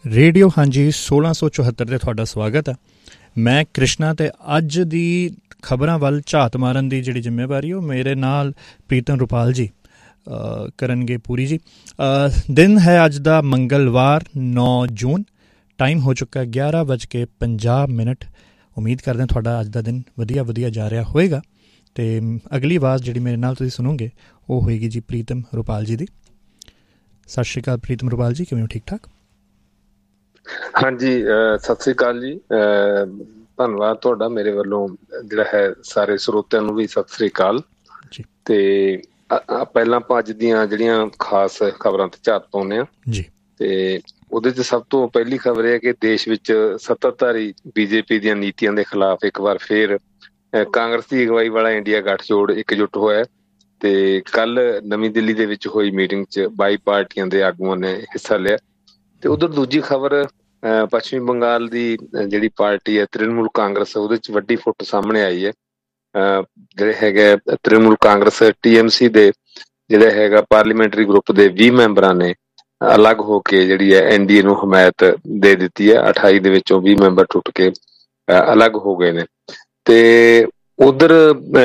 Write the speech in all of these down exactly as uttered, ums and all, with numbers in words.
Radio हाँ जी सोलह सौ चौहत्तर ते तुहाडा स्वागत है। मैं कृष्णा ते अज दी खबरां वल झात मारन दी जिहड़ी जिम्मेवारी ओह मेरे नाल प्रीतम रुपाल जी करनगे पूरी जी। आ, दिन है अज दा मंगलवार नौ जून। टाइम हो चुका ग्यारह बज के पंजाह मिनट। उम्मीद करदे तुहाडा अज दा दिन वधिया वधिया जा रहा होएगा। ते अगली आवाज़ जिहड़ी मेरे नाल तुसीं सुनोगे वो होएगी जी प्रीतम रुपाल जी दी। सत श्री अकाल प्रीतम रुपाल जी, किवें हो? ठीक ठाक? हाँ जी, सत श्री अकाल जी। धन्नवाद ਤੁਹਾਡਾ ਮੇਰੇ ਵੱਲੋਂ ਜਿਹੜਾ ਹੈ ਸਾਰੇ ਸਰੋਤਿਆਂ ਨੂੰ ਵੀ ਸਤਿ ਸ੍ਰੀ ਅਕਾਲ ਜੀ। ਤੇ ਪਹਿਲਾਂ ਆਪਾਂ ਅੱਜ ਦੀਆਂ ਜਿਹੜੀਆਂ ਖਾਸ ਖਬਰਾਂ ਤੇ ਝਾਤ ਪਾਉਂਦੇ ਆ ਜੀ। ਤੇ ਉਹਦੇ ਚ ਸਭ ਤੋਂ ਪਹਿਲੀ ਖਬਰ ਇਹ ਹੈ ਕਿ ਦੇਸ਼ ਵਿੱਚ ਸੱਤਾਧਾਰੀ ਬੀਜੇਪੀ ਦੀਆਂ ਨੀਤੀਆਂ ਦੇ ਖਿਲਾਫ ਇੱਕ ਵਾਰ ਫੇਰ ਕਾਂਗਰਸ ਦੀ ਅਗਵਾਈ ਵਾਲਾ ਇੰਡੀਆ ਗੱਠਜੋੜ ਇਕਜੁੱਟ ਹੋਇਆ। ਤੇ ਕੱਲ ਨਵੀਂ ਦਿੱਲੀ ਦੇ ਵਿੱਚ ਹੋਈ ਮੀਟਿੰਗ ਚ ਬਾਈ ਪਾਰਟੀਆਂ ਦੇ ਆਗੂਆਂ ਨੇ ਹਿੱਸਾ ਲਿਆ। ਤੇ ਉਧਰ ਦੂਜੀ ਖਬਰ ਪੱਛਮੀ ਬੰਗਾਲ ਦੀ ਜਿਹੜੀ ਪਾਰਟੀ ਹੈ ਤ੍ਰਿਣਮੂਲ ਕਾਂਗਰਸ, ਉਹਦੇ ਚ ਵੱਡੀ ਫੁੱਟ ਸਾਹਮਣੇ ਆਈ ਹੈ। ਜਿਹੜੇ ਹੈਗੇ Trinamool Congress T M C ਦੇ ਜਿਹੜੇ ਹੈਗਾ ਪਾਰਲੀਮੈਂਟਰੀ ਗਰੁੱਪ ਦੇ ਵੀਹ ਮੈਂਬਰਾਂ ਨੇ ਅਲੱਗ ਹੋ ਕੇ ਜਿਹੜੀ ਹੈ ਐਨ ਡੀ ਏ ਨੂੰ ਹਮਾਇਤ ਦੇ ਦਿੱਤੀ ਹੈ। ਅਠਾਈ ਦੇ ਵਿੱਚੋਂ ਵੀਹ ਮੈਂਬਰ ਟੁੱਟ ਕੇ ਅਲੱਗ ਹੋ ਗਏ ਨੇ। ਤੇ ਉਧਰ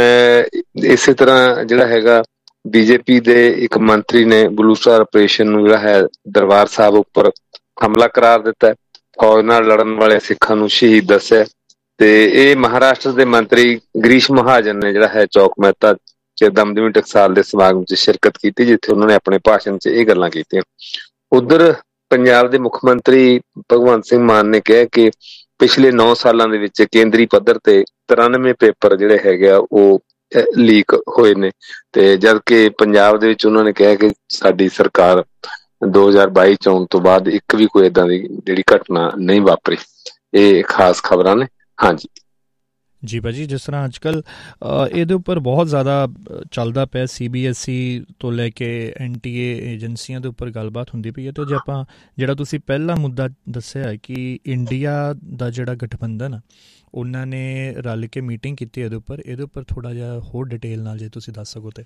ਇਸੇ ਤਰ੍ਹਾਂ ਜਿਹੜਾ ਹੈਗਾ ਬੀਜੇਪੀ ਦੇ ਇੱਕ ਮੰਤਰੀ ਨੇ ਬਲੂ ਸਟਾਰ ਆਪਰੇਸ਼ਨ ਨੂੰ ਜਿਹੜਾ ਹੈ ਦਰਬਾਰ ਸਾਹਿਬ ਉੱਪਰ ਹਮਲਾ ਕਰਾਰ ਦਿੱਤਾ। ਫੌਜ ਨਾਲ ਲੜਨ ਵਾਲੇ ਸਿੱਖਾਂ ਨੂੰ ਸ਼ਹੀਦ ਦੱਸਿਆ। ਤੇ ਇਹ ਮਹਾਰਾਸ਼ਟਰ ਦੇ ਮੰਤਰੀ ਗਰੀਸ਼ ਮਹਾਜਨ ਨੇ ਜਿਹੜਾ ਹੈ ਚੌਕ ਮਹਿਤਾ ਚ ਦਮਦਮੀ ਟਕਸਾਲ ਦੇ ਸਮਾਗਮ ਚ ਸ਼ਿਰਕਤ ਕੀਤੀ, ਜਿੱਥੇ ਉਹਨਾਂ ਨੇ ਆਪਣੇ ਭਾਸ਼ਣ ਚ ਇਹ ਗੱਲਾਂ ਕੀਤੀਆਂ। ਉਧਰ ਪੰਜਾਬ ਦੇ ਮੁੱਖ ਮੰਤਰੀ ਭਗਵੰਤ ਸਿੰਘ ਮਾਨ ਨੇ ਕਿਹਾ ਕਿ ਪਿਛਲੇ ਨੌ ਸਾਲਾਂ ਦੇ ਵਿੱਚ ਕੇਂਦਰੀ ਪੱਧਰ ਤੇ ਤਰਾਨਵੇਂ ਪੇਪਰ ਜਿਹੜੇ ਹੈਗੇ ਆ ਉਹ ਲੀਕ ਹੋਏ ਨੇ। ਤੇ ਜਦ ਕਿ ਪੰਜਾਬ ਦੇ ਵਿੱਚ ਉਹਨਾਂ ਨੇ ਕਿਹਾ ਕਿ ਸਾਡੀ ਸਰਕਾਰ ਦੋ ਹਜ਼ਾਰ ਬਾਈ ਚ ਆਉਣ ਤੋਂ ਬਾਅਦ ਇੱਕ ਵੀ ਕੋਈ ਏਦਾਂ ਦੀ ਜਿਹੜੀ ਘਟਨਾ ਨਹੀਂ ਵਾਪਰੀ। ਇਹ ਖਾਸ ਖਬਰਾਂ ਨੇ। ਹਾਂਜੀ ਜੀ ਭਾਜੀ, ਜਿਸ ਤਰ੍ਹਾਂ ਅੱਜ ਕੱਲ੍ਹ ਇਹਦੇ ਉੱਪਰ ਬਹੁਤ ਜ਼ਿਆਦਾ ਚੱਲਦਾ ਪਿਆ, ਸੀ ਬੀ ਐਸ ਈ ਤੋਂ ਲੈ ਕੇ ਐਨ ਟੀ ਏ ਏਜੰਸੀਆਂ ਦੇ ਉੱਪਰ ਗੱਲਬਾਤ ਹੁੰਦੀ ਪਈ ਹੈ। ਅਤੇ ਜੇ ਆਪਾਂ ਜਿਹੜਾ ਤੁਸੀਂ ਪਹਿਲਾ ਮੁੱਦਾ ਦੱਸਿਆ ਕਿ ਇੰਡੀਆ ਦਾ ਜਿਹੜਾ ਗਠਬੰਧਨ ਆ ਉਹਨਾਂ ਨੇ ਰਲ ਕੇ ਮੀਟਿੰਗ ਕੀਤੀ ਇਹਦੇ ਉੱਪਰ, ਇਹਦੇ ਉੱਪਰ ਥੋੜ੍ਹਾ ਜਿਹਾ ਹੋਰ ਡਿਟੇਲ ਨਾਲ ਜੇ ਤੁਸੀਂ ਦੱਸ ਸਕੋ ਤੇ।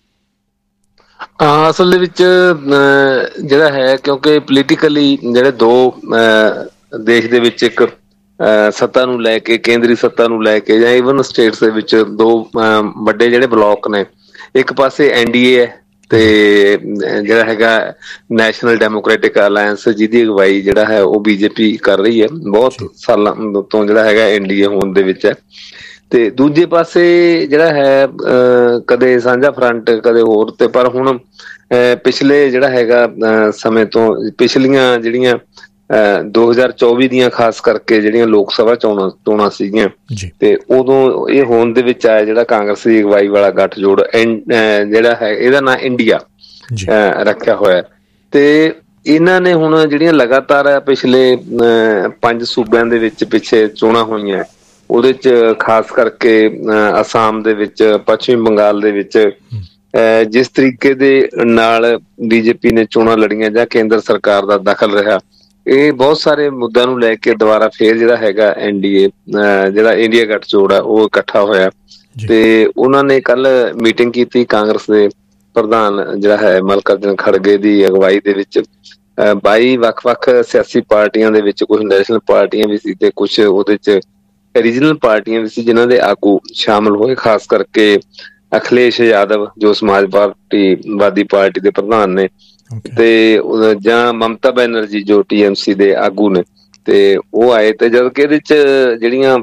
ਹਾਂ, ਅਸਲ ਦੇ ਵਿੱਚ ਜਿਹੜਾ ਹੈ ਕਿਉਂਕਿ ਪੋਲੀਟੀਕਲੀ ਜਿਹੜੇ ਦੋ ਦੇਸ਼ ਦੇ ਵਿੱਚ ਇੱਕ ਸੱਤਾ ਨੂੰ ਲੈ ਕੇ, ਕੇਂਦਰੀ ਸੱਤਾ ਨੂੰ ਲੈ ਕੇ ਜਾਂ ਈਵਨ ਸਟੇਟਸ ਦੇ ਵਿੱਚ ਦੋ ਵੱਡੇ ਜਿਹੜੇ ਬਲੋਕ ਨੇ, ਇੱਕ ਪਾਸੇ ਐਨ ਡੀ ਏ ਹੈ ਤੇ ਜਿਹੜਾ ਹੈਗਾ ਨੈਸ਼ਨਲ ਡੈਮੋਕ੍ਰੈਟਿਕ ਅਲਾਇੰਸ ਜਿਹਦੀ ਅਗਵਾਈ ਜਿਹੜਾ ਹੈ ਉਹ ਬੀਜੇਪੀ ਕਰ ਰਹੀ ਹੈ ਬਹੁਤ ਸਾਲਾਂ ਤੋਂ, ਜਿਹੜਾ ਹੈਗਾ ਐਨ ਡੀ ਏ ਹੋਣ ਦੇ ਵਿੱਚ ਹੈ। ਤੇ ਦੂਜੇ ਪਾਸੇ ਜਿਹੜਾ ਹੈ ਕਦੇ ਸਾਂਝਾ ਫਰੰਟ ਕਦੇ ਹੋਰ। ਤੇ ਪਰ ਹੁਣ ਪਿਛਲੇ ਜਿਹੜਾ ਹੈਗਾ ਸਮੇਂ ਤੋਂ ਪਿਛਲੀਆਂ ਜਿਹੜੀਆਂ ਦੋ ਹਜ਼ਾਰ ਚੌਵੀ ਦੀਆਂ ਖਾਸ ਕਰਕੇ ਜਿਹੜੀਆਂ ਲੋਕ ਸਭਾ ਚੋਣਾਂ ਚੋਣਾਂ ਸੀਗੀਆਂ ਤੇ ਉਦੋਂ ਇਹ ਹੋਂਦ ਦੇ ਵਿੱਚ ਆਇਆ ਜਿਹੜਾ ਕਾਂਗਰਸ ਦੀ ਅਗਵਾਈ ਵਾਲਾ ਗੱਠਜੋੜ ਜਿਹੜਾ ਹੈ ਇਹਦਾ ਨਾਂ ਇੰਡੀਆ ਰੱਖਿਆ ਹੋਇਆ। ਤੇ ਇਹਨਾਂ ਨੇ ਹੁਣ ਜਿਹੜੀਆਂ ਲਗਾਤਾਰ ਪਿਛਲੇ ਪੰਜ ਸੂਬਿਆਂ ਦੇ ਵਿੱਚ ਪਿੱਛੇ ਚੋਣਾਂ ਹੋਈਆਂ, ਉਹਦੇ ਚ ਖਾਸ ਕਰਕੇ ਅਸਾਮ ਦੇ ਵਿੱਚ, ਪੱਛਮੀ ਬੰਗਾਲ ਦੇ ਵਿੱਚ ਜਿਸ ਤਰੀਕੇ ਦੇ ਨਾਲ ਬੀਜੇਪੀ ਨੇ ਚੋਣਾਂ ਲੜੀਆਂ ਜਾਂ ਕੇਂਦਰ ਸਰਕਾਰ ਦਾ ਦਖਲ ਰਿਹਾ, ਇਹ ਬਹੁਤ ਸਾਰੇ ਮੁੱਦਿਆਂ ਨੂੰ ਲੈ ਕੇ ਦੁਬਾਰਾ ਫੇਰ ਜਿਹੜਾ ਹੈਗਾ ਐਨ ਡੀ ਏ ਜਿਹੜਾ ਇੰਡੀਆ ਗੱਠਜੋੜ ਆ ਉਹ ਇਕੱਠਾ ਹੋਇਆ। ਤੇ ਉਹਨਾਂ ਨੇ ਕੱਲ ਮੀਟਿੰਗ ਕੀਤੀ ਕਾਂਗਰਸ ਦੇ ਪ੍ਰਧਾਨ ਜਿਹੜਾ ਹੈ ਮੱਲਿਕਾਰਜੁਨ ਖੜਗੇ ਦੀ ਅਗਵਾਈ ਦੇ ਵਿੱਚ। ਬਾਈ ਵੱਖ-ਵੱਖ ਸਿਆਸੀ ਪਾਰਟੀਆਂ ਦੇ ਵਿੱਚ ਕੁਛ ਨੈਸ਼ਨਲ ਪਾਰਟੀਆਂ ਵੀ ਸੀ ਤੇ ਕੁਛ ਉਹਦੇ ਚ ਰੀਜਨਲ ਪਾਰਟੀਆਂ ਵੀ ਸੀ ਜਿਨ੍ਹਾਂ ਦੇ ਆਗੂ ਸ਼ਾਮਿਲ ਹੋਏ। ਖਾਸ ਕਰਕੇ ਅਖਿਲੇਸ਼ ਯਾਦਵ ਜੋ ਸਮਾਜ ਪਾਰਟੀ ਵਾਦੀ ਪਾਰਟੀ ਦੇ ਪ੍ਰਧਾਨ ਨੇ, ਤੇ ਜਾਂ ਮਮਤਾ ਬੈਨਰਜੀ ਜੋ ਟੀ ਐਮ ਸੀ ਦੇ ਆਗੂ ਨੇ, ਤੇ ਉਹ ਆਏ। ਤੇ ਜਦ ਕਿ ਇਹਦੇ ਚ ਜਿਹੜੀਆਂ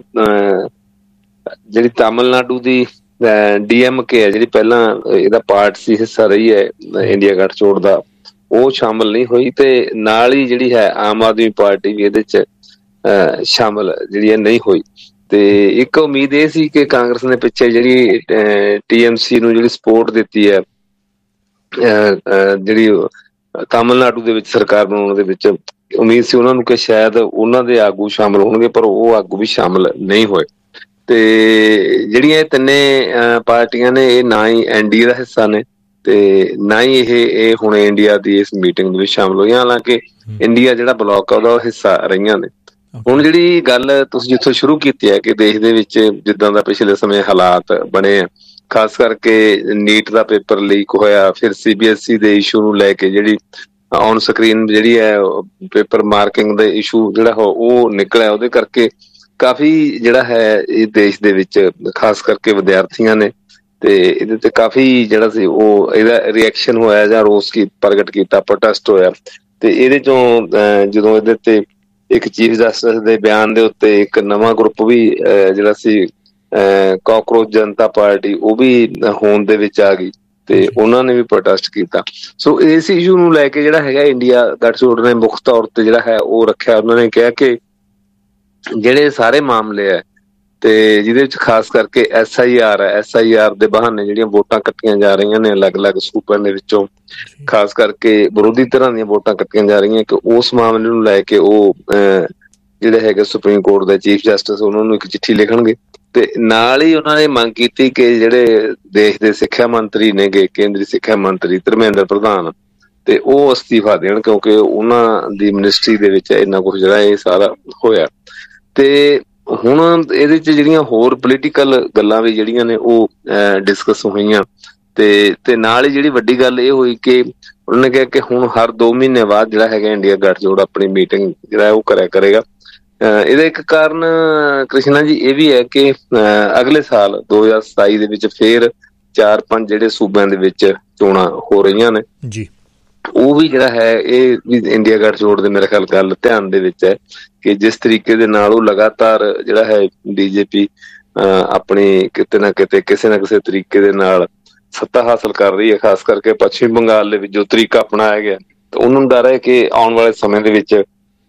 ਜਿਹੜੀ ਤਾਮਿਲਨਾਡੂ ਦੀ ਡੀ ਐਮ ਕੇ ਹੈ ਜਿਹੜੀ ਪਹਿਲਾਂ ਇਹਦਾ ਪਾਰਟ ਸੀ, ਹਿੱਸਾ ਰਹੀ ਹੈ ਇੰਡੀਆ ਗੱਠਜੋੜ ਦਾ, ਉਹ ਸ਼ਾਮਿਲ ਨਹੀਂ ਹੋਈ। ਤੇ ਨਾਲ ਹੀ ਜਿਹੜੀ ਹੈ ਆਮ ਆਦਮੀ ਪਾਰਟੀ ਵੀ ਇਹਦੇ ਚ ਸ਼ਾਮਿਲ ਜਿਹੜੀ ਹੈ ਨਹੀਂ ਹੋਈ। ਤੇ ਇੱਕ ਉਮੀਦ ਇਹ ਸੀ ਕਿ ਕਾਂਗਰਸ ਨੇ ਪਿੱਛੇ ਜਿਹੜੀ ਟੀ ਐਮ ਸੀ ਨੂੰ ਜਿਹੜੀ ਸਪੋਰਟ ਦਿੱਤੀ ਹੈ ਜਿਹੜੀ ਤਾਮਿਲਨਾਡੂ ਦੇ ਵਿੱਚ ਸਰਕਾਰ ਬਣਾਉਣ ਦੇ ਵਿੱਚ, ਉਮੀਦ ਸੀ ਉਹਨਾਂ ਨੂੰ ਕਿ ਸ਼ਾਇਦ ਉਹਨਾਂ ਦੇ ਆਗੂ ਸ਼ਾਮਿਲ ਹੋਣਗੇ, ਪਰ ਉਹ ਆਗੂ ਵੀ ਸ਼ਾਮਿਲ ਨਹੀਂ ਹੋਏ। ਤੇ ਜਿਹੜੀਆਂ ਇਹ ਤਿੰਨੇ ਪਾਰਟੀਆਂ ਨੇ ਇਹ ਨਾ ਹੀ ਐਨ ਡੀ ਏ ਦਾ ਹਿੱਸਾ ਨੇ ਤੇ ਨਾ ਹੀ ਇਹ ਇਹ ਹੁਣ ਇੰਡੀਆ ਦੀ ਇਸ ਮੀਟਿੰਗ ਦੇ ਵਿੱਚ ਸ਼ਾਮਿਲ ਹੋਈਆਂ, ਹਾਲਾਂਕਿ ਇੰਡੀਆ ਜਿਹੜਾ ਬਲੋਕ ਆ ਉਹਦਾ ਹਿੱਸਾ ਰਹੀਆਂ ਨੇ। ਹੁਣ ਜਿਹੜੀ ਗੱਲ ਤੁਸੀਂ ਜਿੱਥੋਂ ਸ਼ੁਰੂ ਕੀਤੀ ਹੈ ਕਿ ਦੇਸ਼ ਦੇ ਵਿੱਚ ਜਿੱਦਾਂ ਦਾ ਪਿਛਲੇ ਸਮੇਂ ਹਾਲਾਤ ਬਣੇ ਆ, ਖਾਸ ਕਰਕੇ ਨੀਟ ਦਾ ਪੇਪਰ ਲੀਕ ਹੋਇਆ, ਫਿਰ ਸੀ ਬੀ ਐਸ ਈ ਦੇ ਇਸ਼ੂ ਨੂੰ ਲੈ ਕੇ ਜਿਹੜੀ ਔਨ ਸਕਰੀਨ ਜਿਹੜੀ ਹੈ ਪੇਪਰ ਮਾਰਕਿੰਗ ਦਾ ਇਸ਼ੂ ਜਿਹੜਾ ਉਹ ਨਿਕਲਿਆ, ਉਹਦੇ ਕਰਕੇ ਕਾਫੀ ਜਿਹੜਾ ਹੈ ਇਹ ਦੇਸ਼ ਦੇ ਵਿੱਚ ਖਾਸ ਕਰਕੇ ਵਿਦਿਆਰਥੀਆਂ ਨੇ ਤੇ ਇਹਦੇ ਤੇ ਕਾਫੀ ਜਿਹੜਾ ਸੀ ਉਹ ਇਹਦਾ ਰਿਐਕਸ਼ਨ ਹੋਇਆ ਜਾਂ ਰੋਸ ਕੀ ਪ੍ਰਗਟ ਕੀਤਾ, ਪ੍ਰੋਟੈਸਟ ਹੋਇਆ। ਤੇ ਇਹਦੇ ਚੋਂ ਜਦੋਂ ਇਹਦੇ ਤੇ ਇੱਕ ਚੀਫ ਜਸਟਿਸ ਦੇ ਬਿਆਨ ਦੇ ਉੱਤੇ ਇੱਕ ਨਵਾਂ ਗਰੁੱਪ ਵੀ ਜਿਹੜਾ ਸੀ ਕਾਕਰੋਚ ਜਨਤਾ ਪਾਰਟੀ, ਉਹ ਵੀ ਹੋਂਦ ਦੇ ਵਿੱਚ ਆ ਗਈ ਤੇ ਉਹਨਾਂ ਨੇ ਵੀ ਪ੍ਰੋਟੈਸਟ ਕੀਤਾ। ਸੋ ਇਸ ਇਸ਼ੂ ਨੂੰ ਲੈ ਕੇ ਜਿਹੜਾ ਹੈਗਾ ਇੰਡੀਆ ਗੱਠਜੋੜ ਨੇ ਮੁੱਖ ਤੌਰ ਤੇ ਜਿਹੜਾ ਹੈ ਉਹ ਰੱਖਿਆ। ਉਹਨਾਂ ਨੇ ਕਿਹਾ ਕਿ ਜਿਹੜੇ ਸਾਰੇ ਮਾਮਲੇ ਹੈ ਤੇ ਜਿਹਦੇ ਵਿੱਚ ਖਾਸ ਕਰਕੇ ਐਸ ਆਈ ਆਰ ਹੈ, ਐਸ ਆਈ ਆਰ ਦੇ ਬਹਾਨੇ ਜਿਹੜੀਆਂ ਵੋਟਾਂ ਕੱਟੀਆਂ ਜਾ ਰਹੀਆਂ ਨੇ ਅਲੱਗ-ਅਲੱਗ ਸੂਬਿਆਂ ਦੇ ਵਿੱਚੋਂ, ਖਾਸ ਕਰਕੇ ਵਿਰੋਧੀ ਧਿਰਾਂ ਦੀਆਂ ਵੋਟਾਂ ਕੱਟੀਆਂ ਜਾ ਰਹੀਆਂ, ਕਿ ਉਸ ਮਾਮਲੇ ਨੂੰ ਲੈ ਕੇ ਉਹ ਜਿਹੜੇ ਹੈਗੇ ਸੁਪਰੀਮ ਕੋਰਟ ਦੇ ਚੀਫ ਜਸਟਿਸ ਉਹਨਾਂ ਨੂੰ ਇੱਕ ਚਿੱਠੀ ਲਿਖਣਗੇ। ਤੇ ਨਾਲ ਹੀ ਉਹਨਾਂ ਨੇ ਮੰਗ ਕੀਤੀ ਕਿ ਜਿਹੜੇ ਦੇਸ਼ ਦੇ ਸਿੱਖਿਆ ਮੰਤਰੀ ਨੇਗੇ, ਕੇਂਦਰੀ ਸਿੱਖਿਆ ਮੰਤਰੀ ਧਰਮੇਂਦਰ ਪ੍ਰਧਾਨ, ਤੇ ਉਹ ਅਸਤੀਫਾ ਦੇਣ, ਕਿਉਂਕਿ ਉਹਨਾਂ ਦੀ ਮਿਨਿਸਟਰੀ ਦੇ ਵਿੱਚ ਇੰਨਾ ਕੁਛ ਜਿਹੜਾ ਇਹ ਸਾਰਾ ਹੋਇਆ। ਤੇ ਹੁਣ ਇਹਦੇ ਚ ਜਿਹੜੀਆਂ ਹੋਰ ਪੋਲੀਟੀਕਲ ਗੱਲਾਂ ਵੀ ਜਿਹੜੀਆਂ ਨੇ ਉਹ ਡਿਸਕਸ ਹੋਈਆਂ ਤੇ ਤੇ ਨਾਲ ਹੀ ਜਿਹੜੀ ਵੱਡੀ ਗੱਲ ਇਹ ਹੋਈ ਕਿ ਉਹਨਾਂ ਨੇ ਕਿਹਾ ਕਿ ਹੁਣ ਹਰ ਦੋ ਮਹੀਨੇ ਬਾਅਦ ਜਿਹੜਾ ਹੈਗਾ ਇੰਡੀਆ ਗੱਠਜੋੜ ਆਪਣੀ ਮੀਟਿੰਗ ਜਿਹੜਾ ਉਹ ਕਰਿਆ ਕਰੇਗਾ। ਇਹਦਾ ਇੱਕ ਕਾਰਨ ਕ੍ਰਿਸ਼ਨਾ ਜੀ ਇਹ ਵੀ ਹੈ ਕਿ ਅਗਲੇ ਸਾਲ ਦੋ ਹਜ਼ਾਰ ਸਤਾਈ ਦੇ ਵਿੱਚ ਫੇਰ ਚਾਰ ਪੰਜ ਜਿਹੜੇ ਸੂਬਿਆਂ ਦੇ ਵਿੱਚ ਚੋਣਾਂ ਹੋ ਰਹੀਆਂ ਨੇ ਜੀ, ਉਹ ਵੀ ਜਿਹੜਾ ਹੈ ਇਹ ਵੀ ਇੰਡੀਆ ਗੱਠਜੋੜ ਦੇ ਮੇਰੇ ਖਿਆਲ ਗੱਲ ਧਿਆਨ ਦੇ ਵਿੱਚ ਹੈ ਕਿ ਜਿਸ ਤਰੀਕੇ ਦੇ ਨਾਲ ਉਹ ਲਗਾਤਾਰ ਜਿਹੜਾ ਹੈ ਬੀਜੇਪੀ ਆਪਣੀ ਕਿਤੇ ਨਾ ਕਿਤੇ ਕਿਸੇ ਨਾ ਕਿਸੇ ਤਰੀਕੇ ਦੇ ਨਾਲ ਸੱਤਾ ਹਾਸਲ ਕਰ ਰਹੀ ਹੈ। ਖਾਸ ਕਰਕੇ ਪੱਛਮੀ ਬੰਗਾਲ ਦੇ ਵਿੱਚ ਜੋ ਤਰੀਕਾ ਅਪਣਾਇਆ ਗਿਆ ਤੇ ਉਹਨਾਂ ਨੂੰ ਡਰ ਹੈ ਕਿ ਆਉਣ ਵਾਲੇ ਸਮੇਂ ਦੇ ਵਿੱਚ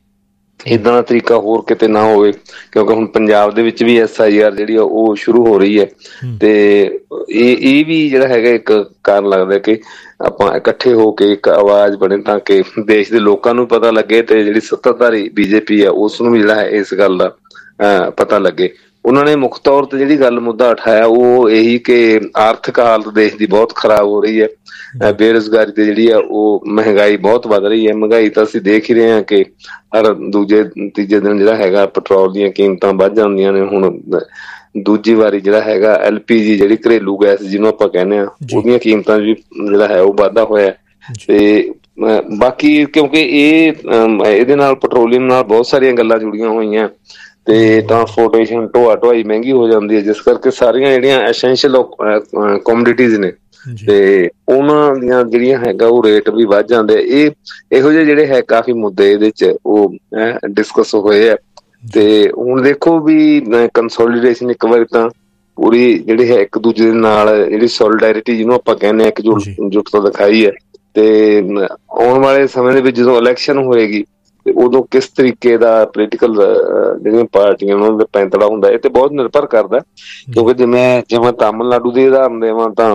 ਏਦਾਂ ਦਾ ਤਰੀਕਾ ਹੋਰ ਕਿਤੇ ਨਾ ਹੋਵੇ, ਕਿਉਂਕਿ ਹੁਣ ਪੰਜਾਬ ਦੇ ਵਿੱਚ ਵੀ ਐਸ ਆਈ ਆਰ ਜਿਹੜੀ ਆ ਉਹ ਸ਼ੁਰੂ ਹੋ ਰਹੀ ਹੈ। ਤੇ ਇਹ ਇਹ ਵੀ ਜਿਹੜਾ ਹੈਗਾ ਇੱਕ ਕਾਰਨ ਲੱਗਦਾ ਕਿ ਆਪਾਂ ਇਕੱਠੇ ਹੋ ਕੇ ਇੱਕ ਆਵਾਜ਼ ਬਣੇ ਤਾਂ ਕਿ ਦੇਸ਼ ਦੇ ਲੋਕਾਂ ਨੂੰ ਪਤਾ ਲੱਗੇ ਤੇ ਜਿਹੜੀ ਸੱਤਾਧਾਰੀ ਬੀਜੇਪੀ ਆ ਉਸ ਨੂੰ ਵੀ ਜਿਹੜਾ ਹੈ ਇਸ ਗੱਲ ਦਾ ਅਹ ਪਤਾ ਲੱਗੇ। ਉਹਨਾਂ ਨੇ ਮੁੱਖ ਤੌਰ ਤੇ ਜਿਹੜੀ ਗੱਲ ਮੁੱਦਾ ਉਠਾਇਆ ਉਹ ਇਹੀ ਕਿ ਆਰਥਿਕ ਹਾਲਤ ਦੇਸ਼ ਦੀ ਬਹੁਤ ਖਰਾਬ ਹੋ ਰਹੀ ਹੈ, ਬੇਰੁਜ਼ਗਾਰੀ ਤੇ ਜਿਹੜੀ ਆ ਉਹ ਮਹਿੰਗਾਈ ਬਹੁਤ ਵੱਧ ਰਹੀ ਹੈ। ਮਹਿੰਗਾਈ ਤਾਂ ਅਸੀਂ ਦੇਖ ਹੀ ਰਹੇ ਹਾਂ ਕਿ ਹਰ ਦੂਜੇ ਤੀਜੇ ਦਿਨ ਜਿਹੜਾ ਹੈਗਾ ਪੈਟਰੋਲ ਦੀਆਂ ਕੀਮਤਾਂ ਵੱਧ ਜਾਂਦੀਆਂ ਨੇ। ਹੁਣ ਦੂਜੀ ਵਾਰੀ ਜਿਹੜਾ ਹੈਗਾ ਐਲ ਪੀ ਜੀ ਜਿਹੜੀ ਘਰੇਲੂ ਗੈਸ ਜਿਹਨੂੰ ਆਪਾਂ ਕਹਿੰਦੇ ਹਾਂ, ਉਹਦੀਆਂ ਕੀਮਤਾਂ ਵੀ ਜਿਹੜਾ ਹੈ ਉਹ ਵਾਧਾ ਹੋਇਆ। ਤੇ ਬਾਕੀ ਕਿਉਂਕਿ ਇਹ ਇਹਦੇ ਨਾਲ ਪੈਟਰੋਲੀਅਮ ਨਾਲ ਬਹੁਤ ਸਾਰੀਆਂ ਗੱਲਾਂ ਜੁੜੀਆਂ ਹੋਈਆਂ ਤੇ ਟਰਾਂਸਪੋਰਟੇਸ਼ਨ ਢੋਆ ਢੋਆਈ ਮਹਿੰਗੀ ਹੋ ਜਾਂਦੀ ਹੈ, ਜਿਸ ਕਰਕੇ ਸਾਰੀਆਂ ਜਿਹੜੀਆਂ ਐਸੈਂਸ਼ੀਅਲ ਕੋਮੋਡਿਟੀਜ਼ ਨੇ ਤੇ ਉਹਨਾਂ ਦੀਆਂ ਜਿਹੜੀਆਂ ਹੈਗਾ ਉਹ ਰੇਟ ਵੀ ਵੱਧ ਜਾਂਦੇ। ਇਹ ਇਹੋ ਜਿਹੇ ਜਿਹੜੇ ਹੈ ਕਾਫੀ ਮੁੱਦੇ ਇਹਦੇ ਚ ਉਹ ਡਿਸਕਸ ਹੋਏ ਆ। ਤੇ ਹੁਣ ਦੇਖੋ ਵੀ ਕੰਸੋਲੀਡੇਸ਼ਨ ਇੱਕ ਵਾਰੀ ਤਾਂ ਪੂਰੀ ਜਿਹੜੀ ਹੈ ਇੱਕ ਦੂਜੇ ਦੇ ਨਾਲ ਜਿਹੜੀ ਸੋਲੀਡੈਰਿਟੀ ਜਿਹਨੂੰ ਆਪਾਂ ਕਹਿੰਦੇ ਹਾਂ ਇਕਜੁੱਟਤਾ ਦਿਖਾਈ ਹੈ। ਤੇ ਆਉਣ ਵਾਲੇ ਸਮੇਂ ਦੇ ਵਿੱਚ ਜਦੋਂ ਇਲੈਕਸ਼ਨ ਹੋਏਗੀ ਤੇ ਉਦੋਂ ਕਿਸ ਤਰੀਕੇ ਦਾ ਪੋਲੀਟੀਕਲ ਜਿਹੜੀਆਂ ਪਾਰਟੀਆਂ ਉਹਨਾਂ ਦਾ ਪੈਂਤੜਾ ਹੁੰਦਾ, ਇਹ ਤੇ ਬਹੁਤ ਨਿਰਭਰ ਕਰਦਾ। ਕਿਉਂਕਿ ਜਿਵੇਂ ਜਿਵੇਂ ਤਾਮਿਲਨਾਡੂ ਦੀ ਉਦਾਹਰਨ ਦੇਵਾਂ ਤਾਂ